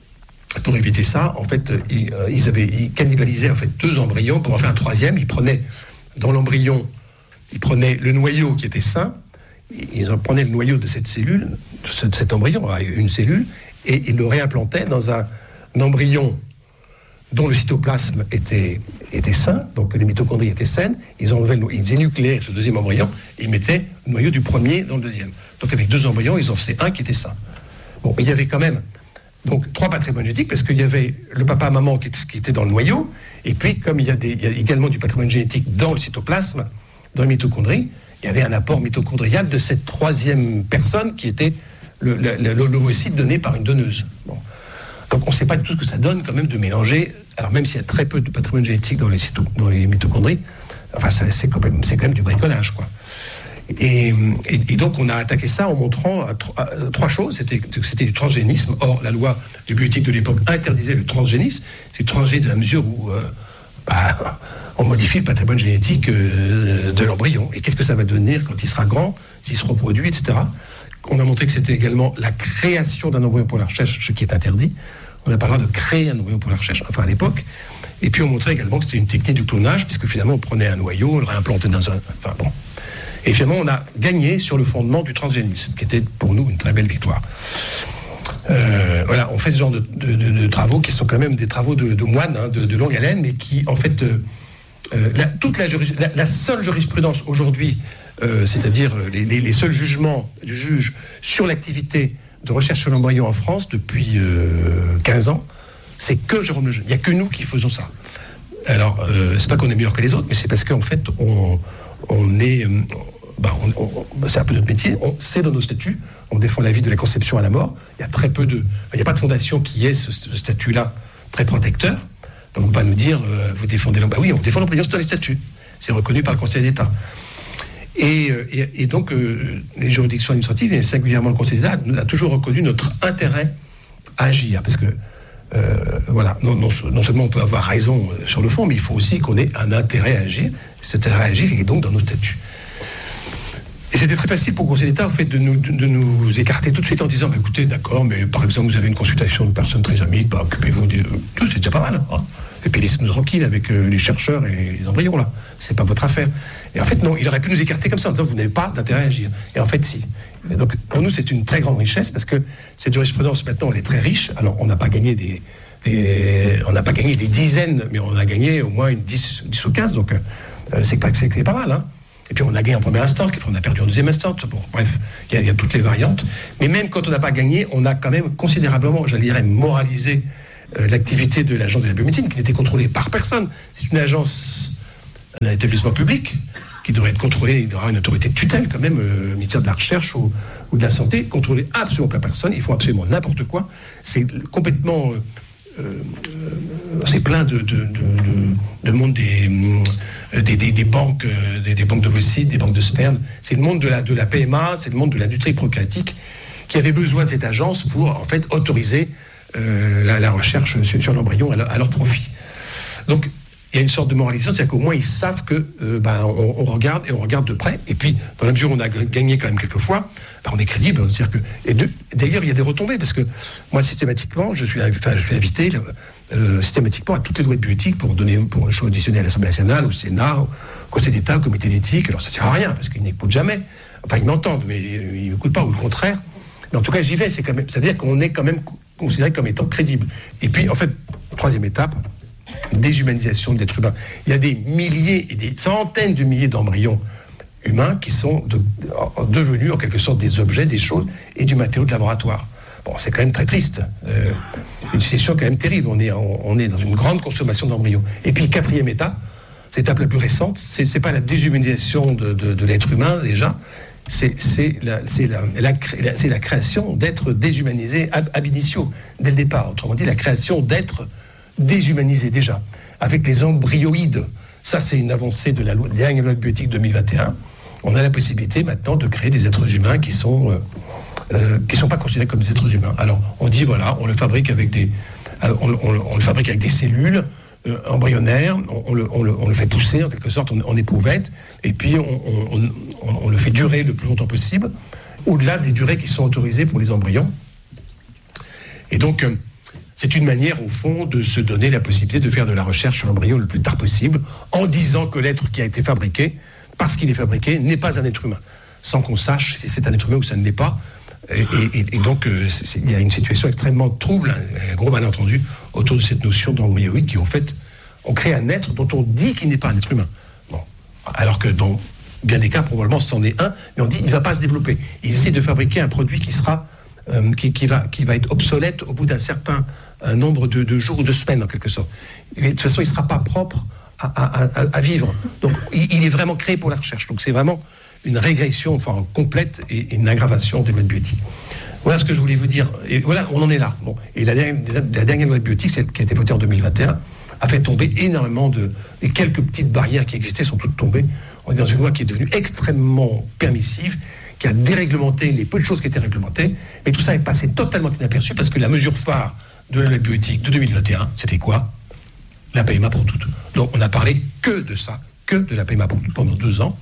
pour éviter ça, en fait, ils, euh, ils avaient ils cannibalisaient en fait deux embryons pour en faire un troisième. Ils prenaient dans l'embryon, ils prenaient le noyau qui était sain, ils en prenaient le noyau de cette cellule, de, ce, de cet embryon, une cellule, et ils le réimplantaient dans un, un embryon dont le cytoplasme était, était sain, donc les mitochondries étaient saines. Ils enlevaient le, ils énucléaient ce deuxième embryon et ils mettaient le noyau du premier dans le deuxième. Donc avec deux embryons, ils en faisaient un qui était sain. Bon, il y avait quand même donc trois patrimoines génétiques, parce qu'il y avait le papa-maman qui, qui était dans le noyau, et puis comme il y, a des, il y a également du patrimoine génétique dans le cytoplasme, dans les mitochondries, il y avait un apport mitochondrial de cette troisième personne qui était le, le, le, l'ovocyte donné par une donneuse. Bon. Donc on ne sait pas du tout ce que ça donne quand même de mélanger, alors même s'il y a très peu de patrimoine génétique dans les, cyto, dans les mitochondries, enfin ça, c'est, quand même, c'est quand même du bricolage, quoi. Et, et, et donc on a attaqué ça en montrant à, à, à, trois choses. C'était, c'était du transgénisme. Or la loi de bioéthique de l'époque interdisait le transgénisme. C'est transgénisme à la mesure où euh, bah, on modifie le patrimoine génétique euh, de l'embryon. Et qu'est-ce que ça va devenir quand il sera grand, s'il se reproduit, et cetera. On a montré que c'était également la création d'un embryon pour la recherche, ce qui est interdit. On n'a pas le droit de créer un embryon pour la recherche, enfin à l'époque. Et puis on montrait également que c'était une technique de clonage, puisque finalement on prenait un noyau, on le réimplantait dans un... Enfin bon. Et finalement on a gagné sur le fondement du transgénisme, qui était pour nous une très belle victoire. Euh, voilà, on fait ce genre de, de, de, de travaux qui sont quand même des travaux de, de moines, hein, de, de longue haleine, mais qui en fait... Euh, euh, la, toute la, la, la seule jurisprudence aujourd'hui, euh, c'est-à-dire les, les, les seuls jugements du juge sur l'activité de recherche sur l'embryon en France depuis euh, quinze ans, c'est que Jérôme Lejeune. Il n'y a que nous qui faisons ça. Alors, euh, c'est pas qu'on est meilleur que les autres, mais c'est parce qu'en fait, on, on est... Euh, bah, on, on, c'est un peu notre métier, on, c'est dans nos statuts, on défend la vie de la conception à la mort. Il y a très peu de... Il n'y a pas de fondation qui ait ce, ce statut-là très protecteur. Donc, on ne peut pas nous dire, euh, vous défendez l'embryon. Bah oui, on défend l'embryon, c'est dans les statuts. C'est reconnu par le Conseil d'État. Et, et, et donc, euh, les juridictions administratives, et singulièrement le Conseil d'État, a, a toujours reconnu notre intérêt à agir. Parce que, euh, voilà, non, non, non seulement on peut avoir raison sur le fond, mais il faut aussi qu'on ait un intérêt à agir. Cet intérêt à agir est donc dans nos statuts. Et c'était très facile pour le Conseil d'État, au fait, de nous, de, de nous écarter tout de suite en disant, bah, écoutez, d'accord, mais par exemple, vous avez une consultation de personnes très amiques, bah, occupez-vous de tout, c'est déjà pas mal. Hein. Et puis laissez-nous tranquilles avec euh, les chercheurs et les embryons, là. C'est pas votre affaire. Et en fait, non, il aurait pu nous écarter comme ça en disant, vous n'avez pas d'intérêt à agir. Et en fait, si. Et donc, pour nous, c'est une très grande richesse, parce que cette jurisprudence, maintenant, elle est très riche. Alors, on n'a pas gagné des, des on n'a pas gagné des dizaines, mais on a gagné au moins une dix, dix ou quinze, donc euh, c'est, pas, c'est, c'est pas mal, hein. Et puis on a gagné en première instance, on a perdu en deuxième instance. Bon, bref, il y, y a toutes les variantes. Mais même quand on n'a pas gagné, on a quand même considérablement, j'allais dire, moralisé euh, l'activité de l'agence de la biomédecine, qui n'était contrôlée par personne. C'est une agence, un établissement public, qui devrait être contrôlé, il devrait avoir une autorité de tutelle quand même, euh, le ministère de la Recherche ou, ou de la Santé, contrôlé absolument par personne. Ils font absolument n'importe quoi. C'est complètement... Euh, Euh, c'est plein de, de, de, de monde des, des, des, des banques, des, des banques d'ovocytes, des banques de sperme. C'est le monde de la, de la P M A, c'est le monde de l'industrie procréatique qui avait besoin de cette agence pour en fait autoriser euh, la, la recherche sur, sur l'embryon à, à leur profit. Donc, il y a une sorte de moralisation, c'est-à-dire qu'au moins ils savent que euh, ben, on, on regarde et on regarde de près. Et puis, dans la mesure où on a gagné quand même quelques fois, ben, on est crédible. C'est-à-dire que, et de, d'ailleurs, il y a des retombées parce que moi, systématiquement, je suis, enfin, je suis invité euh, systématiquement à toutes les lois de bioéthique pour donner, pour un choix auditionné à l'Assemblée nationale, au Sénat, au Conseil d'État, au Comité d'éthique. Alors, ça ne sert à rien parce qu'ils n'écoutent jamais. Enfin, ils m'entendent, mais ils n'écoutent pas, ou le contraire. Mais en tout cas, j'y vais. C'est quand même, c'est-à-dire qu'on est quand même considéré comme étant crédible. Et puis, en fait, troisième étape. Déshumanisation de l'être humain. Il y a des milliers et des centaines de milliers d'embryons humains qui sont de, de, devenus en quelque sorte des objets, des choses et du matériau de laboratoire. Bon, c'est quand même très triste. Euh, une situation quand même terrible. On est, on, on est dans une grande consommation d'embryons. Et puis, quatrième étape, cette étape la plus récente, c'est, c'est pas la déshumanisation de, de, de l'être humain déjà, c'est, c'est, la, c'est, la, la, c'est la création d'êtres déshumanisés ab, ab initio, dès le départ. Autrement dit, la création d'êtres déshumanisés déjà, avec les embryoïdes. Ça, c'est une avancée de la loi, dernière loi de bioéthique deux mille vingt et un. On a la possibilité maintenant de créer des êtres humains qui sont, euh, euh, qui sont pas considérés comme des êtres humains. Alors, on dit, voilà, on le fabrique avec des, euh, on, on, on le fabrique avec des cellules euh, embryonnaires, on, on, le, on, le, on le fait pousser, en quelque sorte, en, en éprouvette, et puis on, on, on, on le fait durer le plus longtemps possible, au-delà des durées qui sont autorisées pour les embryons. Et donc, euh, c'est une manière, au fond, de se donner la possibilité de faire de la recherche sur l'embryon le plus tard possible, en disant que l'être qui a été fabriqué, parce qu'il est fabriqué, n'est pas un être humain, sans qu'on sache si c'est un être humain ou ça ne l'est pas. Et, et, et donc, euh, il y a une situation extrêmement trouble, un gros malentendu, autour de cette notion d'embryoïde qui, en fait, on crée un être dont on dit qu'il n'est pas un être humain. Bon. Alors que dans bien des cas, probablement, c'en est un, mais on dit qu'il ne va pas se développer. Ils essaient de fabriquer un produit qui sera... Euh, qui, qui, va, qui va être obsolète au bout d'un certain un nombre de, de jours ou de semaines, en quelque sorte. Et de toute façon, il ne sera pas propre à, à, à, à vivre. Donc, il, il est vraiment créé pour la recherche. Donc, c'est vraiment une régression enfin, complète et, et une aggravation des lois de bioéthique. Voilà ce que je voulais vous dire. Et voilà, on en est là. Bon. Et la dernière, la dernière loi de bioéthique, celle qui a été votée en deux mille vingt et un, a fait tomber énormément de... Les quelques petites barrières qui existaient sont toutes tombées. On est dans une loi qui est devenue extrêmement permissive, qui a déréglementé les peu de choses qui étaient réglementées, mais tout ça est passé totalement inaperçu parce que la mesure phare de la bioéthique de deux mille vingt et un, c'était quoi ? La P M A pour toutes. Donc on n'a parlé que de ça, que de la P M A pour toutes pendant deux ans,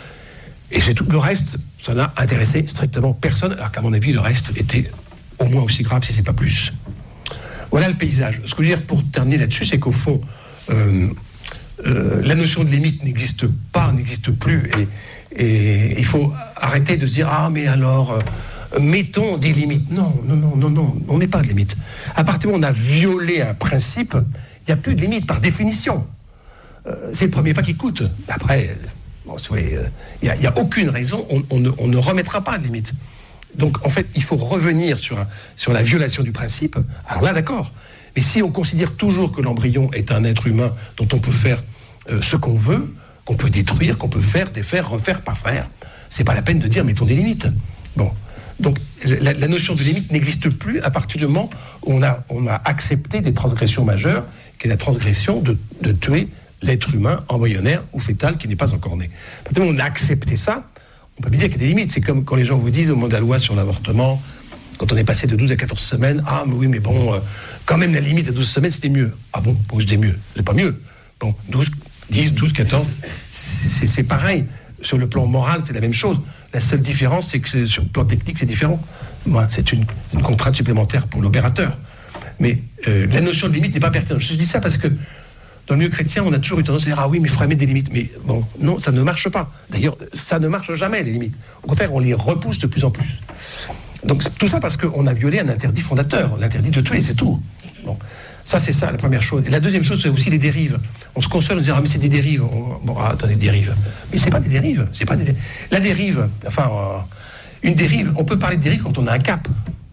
et c'est tout. Le reste, ça n'a intéressé strictement personne, alors qu'à mon avis, le reste était au moins aussi grave, si c'est pas plus. Voilà le paysage. Ce que je veux dire pour terminer là-dessus, c'est qu'au fond, euh, euh, la notion de limite n'existe pas, n'existe plus, et Et il faut arrêter de se dire « Ah, mais alors, euh, mettons des limites. » Non, non, non, non, non, on n'est pas de limite. À partir du moment où on a violé un principe, il n'y a plus de limite par définition. Euh, c'est le premier pas qui coûte. Après, bon, il n'y a, a aucune raison, on, on, ne, on ne remettra pas de limite. Donc, en fait, il faut revenir sur, un, sur la violation du principe. Alors là, d'accord. Mais si on considère toujours que l'embryon est un être humain dont on peut faire euh, ce qu'on veut, qu'on peut détruire, qu'on peut faire, défaire, refaire, parfaire, c'est pas la peine de dire mettons des limites. Bon. Donc la, la notion de limite n'existe plus à partir du moment où on a, on a accepté des transgressions majeures, qui est la transgression de, de tuer l'être humain embryonnaire ou fœtal qui n'est pas encore né. À partir du moment où on a accepté ça, on peut bien dire qu'il y a des limites. C'est comme quand les gens vous disent au moment de la loi sur l'avortement, quand on est passé de douze à quatorze semaines, ah mais oui mais bon, euh, quand même la limite à douze semaines c'était mieux. Ah bon, pourquoi je dis mieux ? C'est pas mieux. Bon, douze, dix, douze, quatorze, c'est, c'est pareil. Sur le plan moral, c'est la même chose. La seule différence, c'est que c'est, sur le plan technique, c'est différent. Moi, c'est une, une contrainte supplémentaire pour l'opérateur. Mais euh, la notion de limite n'est pas pertinente. Je dis ça parce que dans le milieu chrétien, on a toujours eu tendance à dire « Ah oui, mais il faudrait mettre des limites. » Mais bon, non, ça ne marche pas. D'ailleurs, ça ne marche jamais, les limites. Au contraire, on les repousse de plus en plus. Donc, tout ça parce qu'on a violé un interdit fondateur, l'interdit de tuer, c'est tout. Bon. Ça, c'est ça, la première chose. Et la deuxième chose, c'est aussi les dérives. On se console en disant « Ah, mais c'est des dérives. » Bon, ah, attendez, des dérives. Mais c'est pas des dérives. C'est pas des dérives. La dérive, enfin, euh, une dérive, on peut parler de dérive quand on a un cap.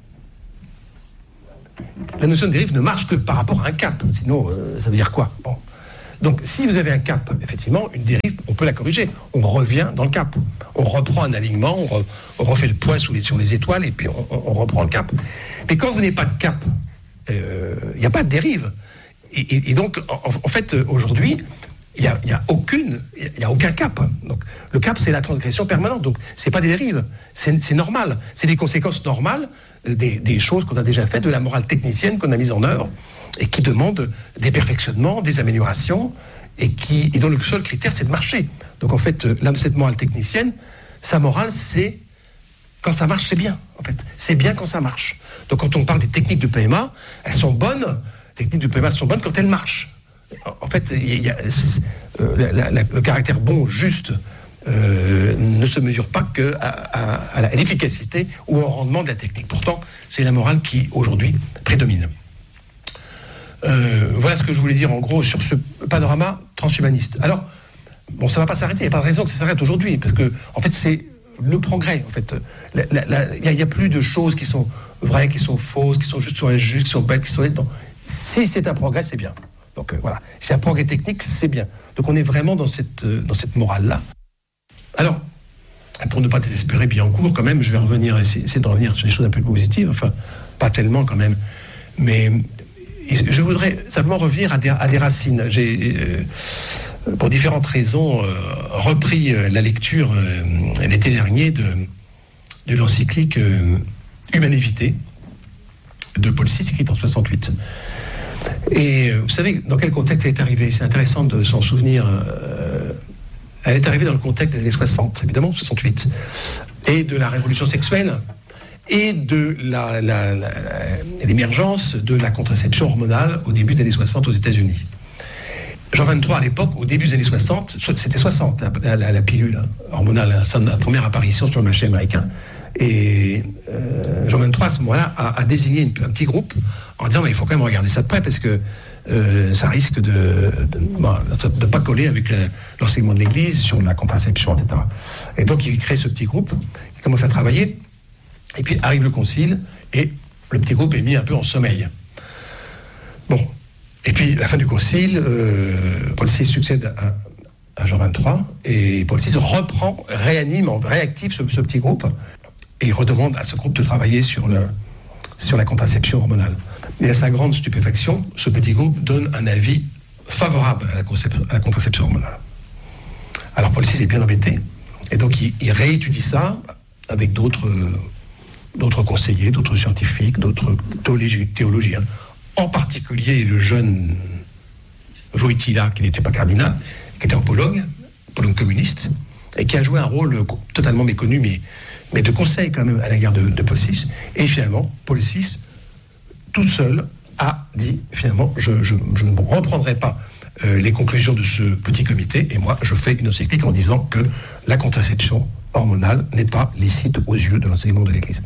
La notion de dérive ne marche que par rapport à un cap. Sinon, euh, ça veut dire quoi ? Bon. Donc, si vous avez un cap, effectivement, une dérive, on peut la corriger. On revient dans le cap. On reprend un alignement, on, re, on refait le point sous les, sur les étoiles, et puis on, on reprend le cap. Mais quand vous n'avez pas de cap, il euh, n'y a pas de dérive. Et, et, et donc, en, en fait, aujourd'hui, il n'y a, y a, aucune, il y a aucun cap. Donc, le cap, c'est la transgression permanente. Donc, ce n'est pas des dérives. C'est, c'est normal. C'est des conséquences normales des, des choses qu'on a déjà faites, de la morale technicienne qu'on a mise en œuvre et qui demande des perfectionnements, des améliorations et, qui, et dont le seul critère, c'est de marcher. Donc, en fait, là, cette morale technicienne, sa morale, c'est quand ça marche, c'est bien. En fait, c'est bien quand ça marche. Donc, quand on parle des techniques de P M A, elles sont bonnes. Les techniques de P M A sont bonnes quand elles marchent. En fait, il y a, euh, la, la, le caractère bon, juste, euh, ne se mesure pas qu'à à, à, à l'efficacité ou au rendement de la technique. Pourtant, c'est la morale qui, aujourd'hui, prédomine. Euh, voilà ce que je voulais dire, en gros, sur ce panorama transhumaniste. Alors, bon, ça ne va pas s'arrêter. Il n'y a pas de raison que ça s'arrête aujourd'hui, parce que, en fait, c'est le progrès. En fait, il n'y a, a plus de choses qui sont vraies, qui sont fausses, qui sont justes, qui sont injustes, qui sont belles, qui sont... Non. Si c'est un progrès, c'est bien. Donc euh, voilà, c'est un progrès technique, c'est bien. Donc on est vraiment dans cette, euh, dans cette morale-là. Alors, pour ne pas désespérer bien en cours, quand même, je vais revenir, essayer, essayer de revenir sur des choses un peu plus positives, enfin, pas tellement quand même. Mais je voudrais simplement revenir à des, à des racines. J'ai, euh, pour différentes raisons, euh, repris euh, la lecture euh, l'été dernier de, de l'encyclique euh, Humanae Vitae de Paul six, écrite en soixante-huit. Et vous savez dans quel contexte elle est arrivée? C'est intéressant de s'en souvenir. Euh, elle est arrivée dans le contexte des années soixante, évidemment, soixante-huit, et de la révolution sexuelle, et de la, la, la, l'émergence de la contraception hormonale au début des années soixante aux États-Unis. Jean vingt-trois, à l'époque, au début des années soixante, c'était soixante, la, la, la pilule hormonale, la première apparition sur le marché américain. Et euh, Jean vingt-trois, à ce moment-là, a, a désigné une, un petit groupe en disant mais il faut quand même regarder ça de près parce que euh, ça risque de ne de pas coller avec le, l'enseignement de l'Église sur la contraception, et cetera. Et donc il crée ce petit groupe, il commence à travailler, et puis arrive le concile, et le petit groupe est mis un peu en sommeil. Bon, et puis à la fin du concile, euh, Paul six succède à, à Jean vingt-trois, et Paul six reprend, réanime, réactive ce, ce petit groupe, et il redemande à ce groupe de travailler sur, le, sur la contraception hormonale. Et à sa grande stupéfaction, ce petit groupe donne un avis favorable à la, concep- à la contraception hormonale. Alors Paul six est bien embêté, et donc il, il réétudie ça avec d'autres, euh, d'autres conseillers, d'autres scientifiques, d'autres théologi- théologiens, en particulier le jeune Wojtyla, qui n'était pas cardinal, qui était apologue, apologue communiste, et qui a joué un rôle totalement méconnu, mais mais de conseil quand même à l'égard de, de Paul six. Et finalement, Paul six, tout seul, a dit, finalement, je, je, je ne reprendrai pas euh, les conclusions de ce petit comité, et moi, je fais une encyclique en disant que la contraception hormonale n'est pas licite aux yeux de l'enseignement de l'Église.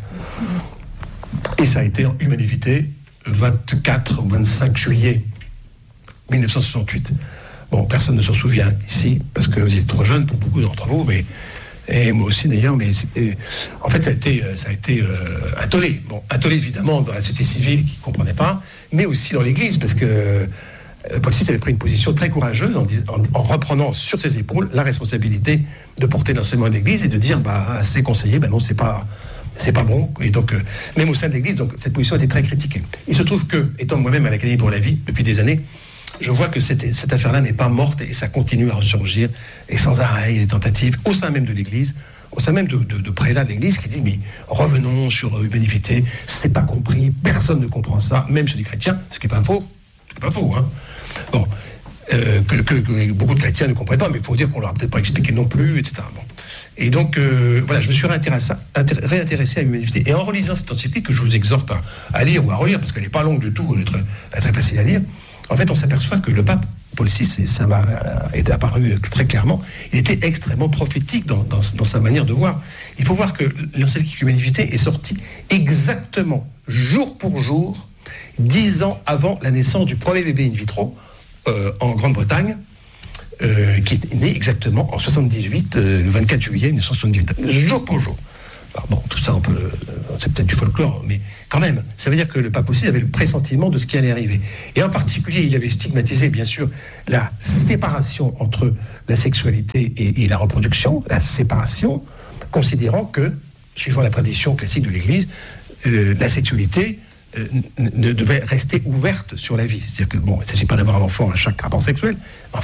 Et ça a été en Humanae Vitae, vingt-quatre ou vingt-cinq juillet dix-neuf cent soixante-huit. Bon, personne ne s'en souvient ici, parce que vous êtes trop jeunes pour beaucoup d'entre vous, mais... Et moi aussi d'ailleurs, mais c'était, en fait ça a été, ça a été euh, un tollé. Bon, un tollé évidemment dans la société civile qui ne comprenait pas, mais aussi dans l'Église, parce que euh, Paul six avait pris une position très courageuse en, en, en reprenant sur ses épaules la responsabilité de porter l'enseignement de l'Église et de dire bah, à ses conseillers, bah non, c'est pas, c'est pas bon. Et donc, euh, même au sein de l'Église, donc, cette position a été très critiquée. Il se trouve que, étant moi-même à l'Académie pour la vie depuis des années, je vois que cette, cette affaire-là n'est pas morte et ça continue à ressurgir et sans arrêt, il y a des tentatives au sein même de l'Église, au sein même de, de, de prélats de l'Église qui disent mais revenons sur Humanae Vitae, c'est pas compris, personne ne comprend ça, même chez les chrétiens, ce qui n'est pas faux, c'est pas faux, hein. Bon, euh, que, que, que beaucoup de chrétiens ne comprennent pas, mais il faut dire qu'on leur a peut-être pas expliqué non plus, et cetera. Bon. Et donc, euh, voilà, je me suis réintéressé, réintéressé à Humanae Vitae. Et en relisant cette encyclique que je vous exhorte à, à lire ou à relire, parce qu'elle n'est pas longue du tout, elle est très, elle est très facile à lire, en fait, on s'aperçoit que le pape Paul six, et ça m'a été apparu très clairement, il était extrêmement prophétique dans, dans, dans sa manière de voir. Il faut voir que l'encyclique Humanae Vitae est sortie exactement, jour pour jour, dix ans avant la naissance du premier bébé in vitro euh, en Grande-Bretagne, euh, qui est né exactement en soixante-dix-huit, euh, le vingt-quatre juillet mille neuf cent soixante-dix-huit, jour pour jour. Alors bon, tout ça, on peut, c'est peut-être du folklore, mais quand même, ça veut dire que le pape aussi avait le pressentiment de ce qui allait arriver. Et en particulier, il avait stigmatisé, bien sûr, la séparation entre la sexualité et, et la reproduction, la séparation, considérant que, suivant la tradition classique de l'Église, euh, la sexualité euh, ne devait rester ouverte sur la vie. C'est-à-dire que, bon, il ne s'agit pas d'avoir un enfant à chaque rapport sexuel, enfin,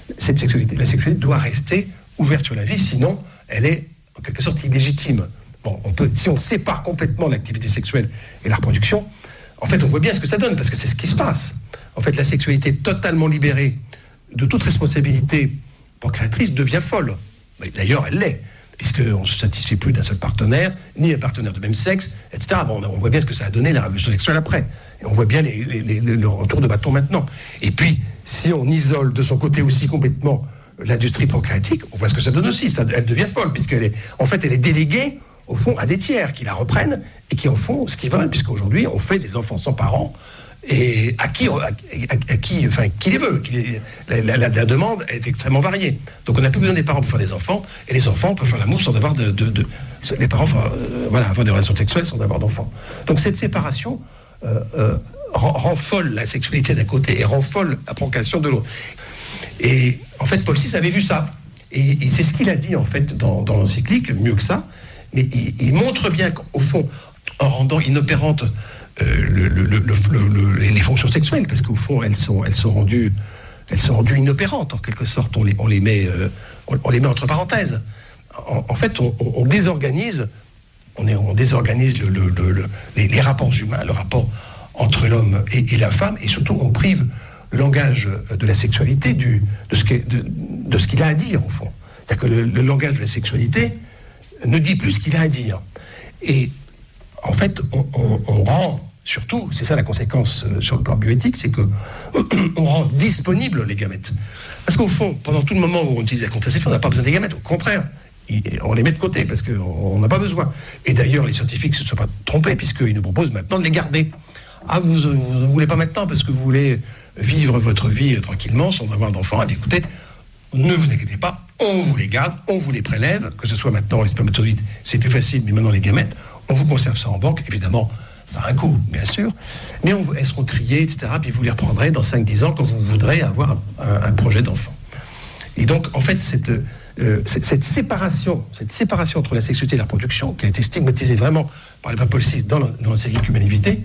cette sexualité, la sexualité doit rester ouverte sur la vie, sinon elle est en quelque sorte illégitime. Bon, on peut, si on sépare complètement l'activité sexuelle et la reproduction, en fait, on voit bien ce que ça donne, parce que c'est ce qui se passe. En fait, la sexualité totalement libérée de toute responsabilité procréatrice devient folle. D'ailleurs, elle l'est, puisqu'on ne se satisfait plus d'un seul partenaire, ni un partenaire de même sexe, et cetera. Bon, on voit bien ce que ça a donné la révolution sexuelle après. Et on voit bien les, les, les, le retour de bâton maintenant. Et puis, si on isole de son côté aussi complètement l'industrie procréatique, on voit ce que ça donne aussi. Ça, elle devient folle, puisqu'elle est, en fait, elle est déléguée, au fond, à des tiers qui la reprennent et qui en font ce qu'ils veulent, puisqu'aujourd'hui, on fait des enfants sans parents, et à qui, à, à, à qui, enfin, qui les veut. Qui les, la, la, la, la demande est extrêmement variée. Donc on n'a plus besoin des parents pour faire des enfants, et les enfants peuvent faire l'amour sans avoir de... de, de les parents, enfin, euh, voilà, avoir des relations sexuelles sans avoir d'enfants. Donc cette séparation euh, euh, rend, rend folle la sexualité d'un côté et rend folle la procréation de l'autre. Et en fait, Paul six avait vu ça. Et, et c'est ce qu'il a dit, en fait, dans, dans l'encyclique, mieux que ça. Mais il, il montre bien qu'au fond, en rendant inopérantes euh, le, le, le, le, le, les fonctions sexuelles, parce qu'au fond, elles sont, elles sont rendues, elles sont rendues inopérantes, en quelque sorte. On les, on les, met, euh, on, on les met entre parenthèses. En, en fait, on, on désorganise, on, est, on désorganise le, le, le, le, les, les rapports humains, le rapport entre l'homme et, et la femme, et surtout, on prive le langage de la sexualité du, de, ce de, de ce qu'il a à dire, au fond. C'est-à-dire que le, le langage de la sexualité ne dit plus ce qu'il a à dire. Et en fait, on, on, on rend, surtout, c'est ça la conséquence sur le plan bioéthique, c'est qu'on rend disponibles les gamètes. Parce qu'au fond, pendant tout le moment où on utilise la contraception, on n'a pas besoin des gamètes, au contraire, on les met de côté, parce qu'on n'a pas besoin. Et d'ailleurs, les scientifiques ne se sont pas trompés, puisqu'ils nous proposent maintenant de les garder. Ah, vous ne voulez pas maintenant, parce que vous voulez vivre votre vie tranquillement, sans avoir d'enfants. Ah, écoutez, ne vous inquiétez pas, on vous les garde, on vous les prélève, que ce soit maintenant les spermatozoïdes, c'est plus facile, mais maintenant les gamètes, on vous conserve ça en banque, évidemment, ça a un coût, bien sûr, mais on, elles seront triées, et cetera, puis vous les reprendrez dans cinq dix ans quand vous voudrez avoir un, un, un projet d'enfant. Et donc, en fait, cette, euh, cette, cette séparation, cette séparation entre la sexualité et la reproduction, qui a été stigmatisée vraiment par le pape Paul six dans l'encyclique Humanité,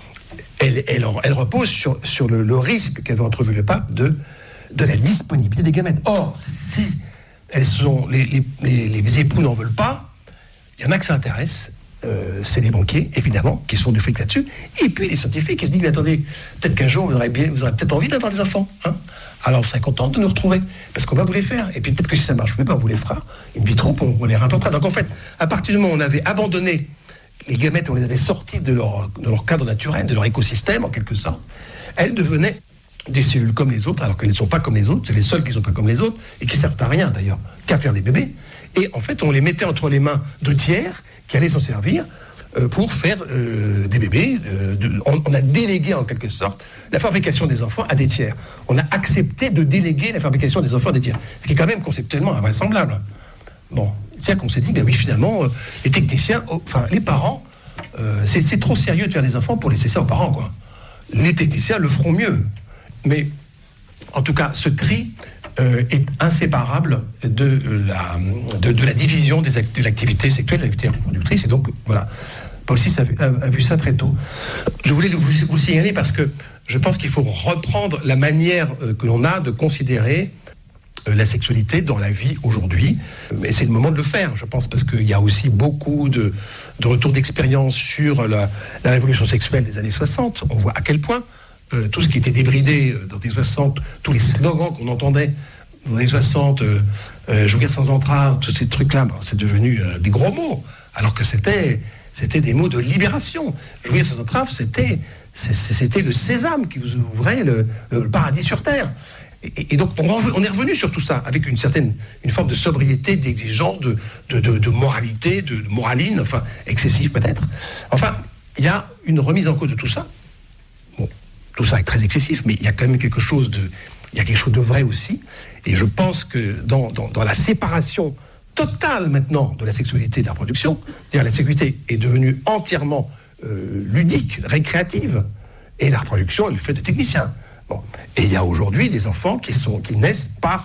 elle, elle, elle repose sur, sur le, le risque qu'avait entrevu le pape de de la disponibilité des gamètes. Or, si elles sont, les, les, les, les époux n'en veulent pas, il y en a que ça intéresse, euh, c'est les banquiers, évidemment, qui se font du fric là-dessus, et puis les scientifiques qui se disent, mais attendez, peut-être qu'un jour, vous aurez, bien, vous aurez peut-être envie d'avoir des enfants, hein, alors vous serez content de nous retrouver, parce qu'on va vous les faire, et puis peut-être que si ça marche, on vous les fera, in vitro, on, on les réimplantera. Donc en fait, à partir du moment où on avait abandonné les gamètes, on les avait sorties de leur, de leur cadre naturel, de leur écosystème, en quelque sorte, elles devenaient des cellules comme les autres, alors qu'elles ne sont pas comme les autres, c'est les seules qui ne sont pas comme les autres, et qui ne servent à rien d'ailleurs, qu'à faire des bébés. Et en fait, on les mettait entre les mains de tiers qui allaient s'en servir euh, pour faire euh, des bébés. Euh, de, on, on a délégué en quelque sorte la fabrication des enfants à des tiers. On a accepté de déléguer la fabrication des enfants à des tiers, ce qui est quand même conceptuellement invraisemblable. Bon, c'est-à-dire qu'on s'est dit, ben oui, finalement, euh, les techniciens, oh, enfin les parents, euh, c'est, c'est trop sérieux de faire des enfants pour laisser ça aux parents, quoi. Les techniciens le feront mieux. Mais, en tout cas, ce tri euh, est inséparable de la, de, de la division des act- de l'activité sexuelle, de l'activité reproductrice. Et donc, voilà, Paul six a vu, a, a vu ça très tôt. Je voulais vous, vous signaler parce que je pense qu'il faut reprendre la manière euh, que l'on a de considérer euh, la sexualité dans la vie aujourd'hui. Mais c'est le moment de le faire, je pense, parce qu'il y a aussi beaucoup de, de retours d'expérience sur la, la révolution sexuelle des années soixante. On voit à quel point Euh, tout ce qui était débridé euh, dans les années soixante, tous les slogans qu'on entendait dans les années soixante, euh, euh, jouir sans entrave, tous ces trucs-là, ben, c'est devenu euh, des gros mots, alors que c'était, c'était des mots de libération. Jouir sans entrave, c'était, c'était le sésame qui vous ouvrait le, le paradis sur terre. Et, et donc, on, on est revenu sur tout ça, avec une certaine une forme de sobriété, d'exigence, de, de, de, de moralité, de, de moraline, enfin, excessive peut-être. Enfin, il y a une remise en cause de tout ça. Bon, tout ça est très excessif, mais il y a quand même quelque chose de, il y a quelque chose de vrai aussi. Et je pense que dans, dans, dans la séparation totale maintenant de la sexualité et de la reproduction, c'est-à-dire la sexualité est devenue entièrement euh, ludique, récréative, et la reproduction est le fait de techniciens. Bon. Et il y a aujourd'hui des enfants qui, sont, qui naissent par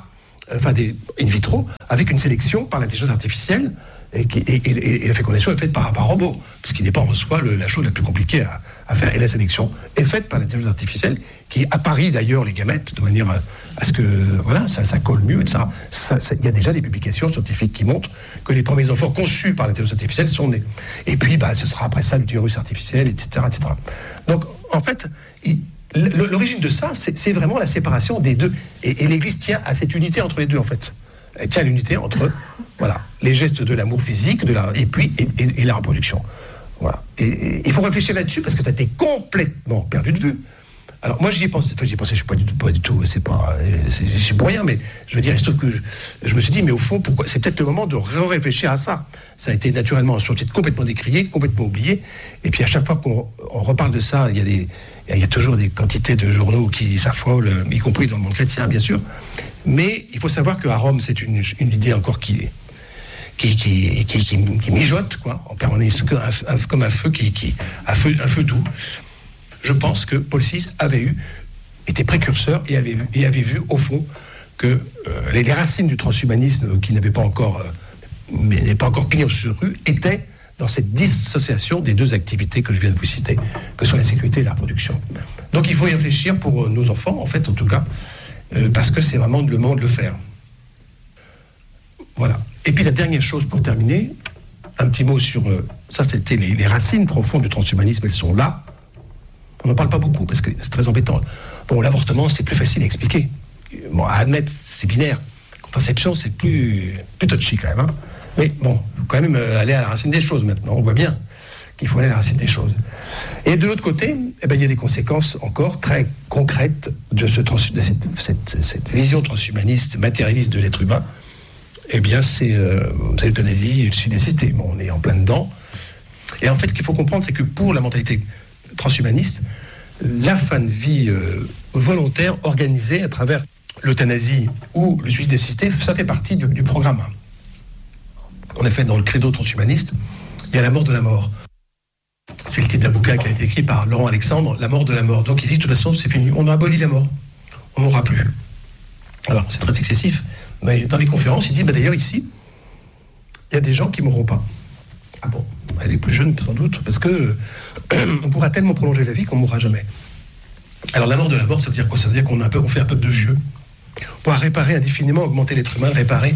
enfin des in vitro, avec une sélection par l'intelligence artificielle, et, qui, et, et, et la fécondation est faite par, par robot, ce qui n'est pas en soi le, la chose la plus compliquée à, à faire. Et la sélection est faite par l'intelligence artificielle, qui apparie d'ailleurs les gamètes de manière à, à ce que voilà, ça, ça colle mieux. Il y a déjà des publications scientifiques qui montrent que les premiers enfants conçus par l'intelligence artificielle sont nés. Et puis, bah, ce sera après ça l'utérus artificiel, et cetera, et cetera. Donc, en fait, il, l'origine de ça, c'est, c'est vraiment la séparation des deux. Et, et l'Église tient à cette unité entre les deux, en fait. Elle tient à l'unité entre voilà, les gestes de l'amour physique de la, et puis et, et, et la reproduction. Voilà. Et il faut réfléchir là-dessus parce que ça a été complètement perdu de vue. Alors moi j'y ai pensé, enfin j'y ai pensé, je suis pas du tout, pas du tout, c'est pas, c'est, c'est pour rien, mais je veux dire, il se trouve que je, je me suis dit, mais au fond, pourquoi, c'est peut-être le moment de réfléchir à ça. Ça a été naturellement un sujet complètement décrié, complètement oublié, et puis à chaque fois qu'on on reparle de ça, il y a des, il y a toujours des quantités de journaux qui s'affolent, y compris dans le monde chrétien, bien sûr. Mais il faut savoir qu'à Rome, c'est une, une idée encore qui, qui, qui, qui, qui, qui mijote, quoi, en permanence, un, un, comme un feu, qui, qui, un, feu, un feu doux. Je pense que Paul six avait eu, était précurseur et avait, et avait vu, au fond, que euh, les, les racines du transhumanisme, qui n'avaient pas encore, euh, mais n'avaient pas encore pignon sur rue, étaient dans cette dissociation des deux activités que je viens de vous citer, que sont la sécurité et la reproduction. Donc il faut y réfléchir pour nos enfants, en fait, en tout cas, Euh, parce que c'est vraiment le moment de le faire. Voilà. Et puis la dernière chose pour terminer, un petit mot sur... Euh, ça, c'était les, les racines profondes du transhumanisme, elles sont là. On n'en parle pas beaucoup, parce que c'est très embêtant. Bon, l'avortement, c'est plus facile à expliquer. Bon, à admettre, c'est binaire. Contraception, c'est plus, plus touchy quand même. Hein. Mais bon, il faut quand même aller à la racine des choses maintenant. On voit bien qu'il faut aller à la racine des choses. Et de l'autre côté, eh ben, il y a des conséquences encore très concrètes de, ce trans, de cette, cette, cette vision transhumaniste, matérialiste de l'être humain. Eh bien, c'est, euh, c'est l'euthanasie et le suicide assisté. Bon, on est en plein dedans. Et en fait, ce qu'il faut comprendre, c'est que pour la mentalité transhumaniste, la fin de vie euh, volontaire organisée à travers l'euthanasie ou le suicide assisté, ça fait partie du, du programme. En effet, dans le credo transhumaniste, il y a la mort de la mort. C'est le titre d'un bouquin qui a été écrit par Laurent Alexandre, La mort de la mort. Donc il dit, de toute façon, c'est fini. On a aboli la mort. On ne mourra plus. Alors, c'est très excessif. Mais dans les conférences, il dit, bah, d'ailleurs, ici, il y a des gens qui ne mourront pas. Ah bon, elle est plus jeune, sans doute, parce que euh, on pourra tellement prolonger la vie qu'on ne mourra jamais. Alors, la mort de la mort, ça veut dire quoi? Ça veut dire qu'on a un peu, on fait un peuple de vieux. On pourra réparer indéfiniment, augmenter l'être humain, réparer.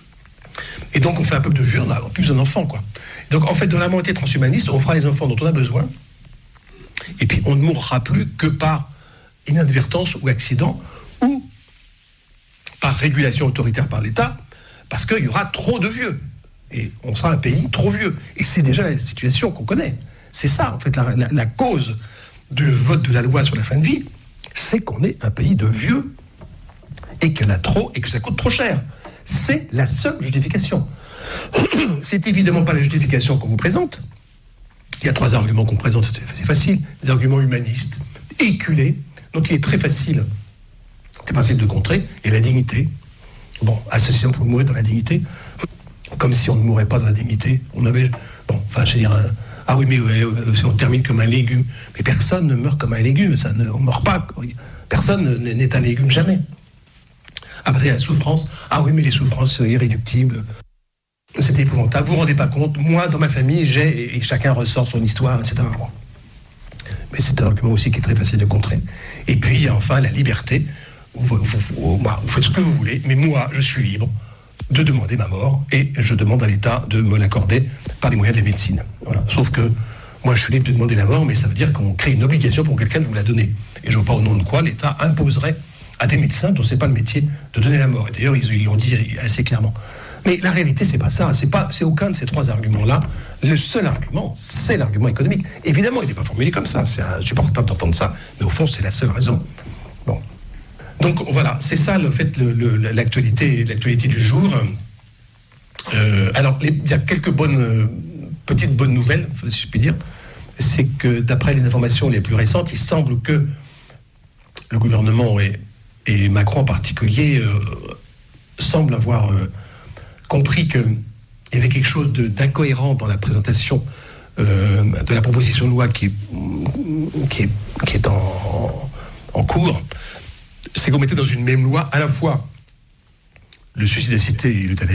Et donc, on fait un peuple de vieux, on a plus d'un enfant, quoi. Donc, en fait, dans la mentalité transhumaniste, on fera les enfants dont on a besoin, et puis on ne mourra plus que par inadvertance ou accident, ou par régulation autoritaire par l'État, parce qu'il y aura trop de vieux. Et on sera un pays trop vieux. Et c'est déjà la situation qu'on connaît. C'est ça, en fait, la, la, la cause du vote de la loi sur la fin de vie, c'est qu'on est un pays de vieux, et qu'il y en a trop, et que ça coûte trop cher. C'est la seule justification. C'est évidemment pas la justification qu'on vous présente. Il y a trois arguments qu'on présente, c'est, c'est facile. Des arguments humanistes, éculés, donc il est très facile, très facile de contrer, et la dignité. Bon, association pour mourir dans la dignité, comme si on ne mourait pas dans la dignité. On avait, bon, enfin, je veux dire, un, ah oui, mais ouais, on termine comme un légume. Mais personne ne meurt comme un légume, ça ne, on ne meurt pas. Personne n'est un légume jamais. Après, il y a la souffrance. Ah oui, mais les souffrances irréductibles, c'est épouvantable. Vous ne vous rendez pas compte, moi, dans ma famille, j'ai, et chacun ressort son histoire, et cetera. Bon. Mais c'est un argument aussi qui est très facile de contrer. Et puis, enfin, la liberté. Vous, vous, vous, vous faites ce que vous voulez, mais moi, je suis libre de demander ma mort, et je demande à l'État de me l'accorder par les moyens de la médecine. Voilà. Sauf que moi, je suis libre de demander la mort, mais ça veut dire qu'on crée une obligation pour quelqu'un de vous la donner. Et je ne vois pas au nom de quoi l'État imposerait à des médecins dont ce n'est pas le métier de donner la mort. Et d'ailleurs, ils, ils l'ont dit assez clairement. Mais la réalité, c'est pas ça. C'est pas, c'est aucun de ces trois arguments-là. Le seul argument, c'est l'argument économique. Évidemment, il n'est pas formulé comme ça. C'est insupportable d'entendre ça. Mais au fond, c'est la seule raison. Bon. Donc voilà, c'est ça, le fait, le, le, l'actualité, l'actualité du jour. Euh, alors, les, il y a quelques bonnes, euh, petites bonnes nouvelles, si je puis dire. C'est que d'après les informations les plus récentes, il semble que le gouvernement et, et Macron en particulier euh, semblent avoir euh, compris qu'il y avait quelque chose de, d'incohérent dans la présentation euh, de la proposition de loi qui est, qui est, qui est en, en cours. C'est qu'on mettait dans une même loi à la fois le suicide assisté et l'euthanasie.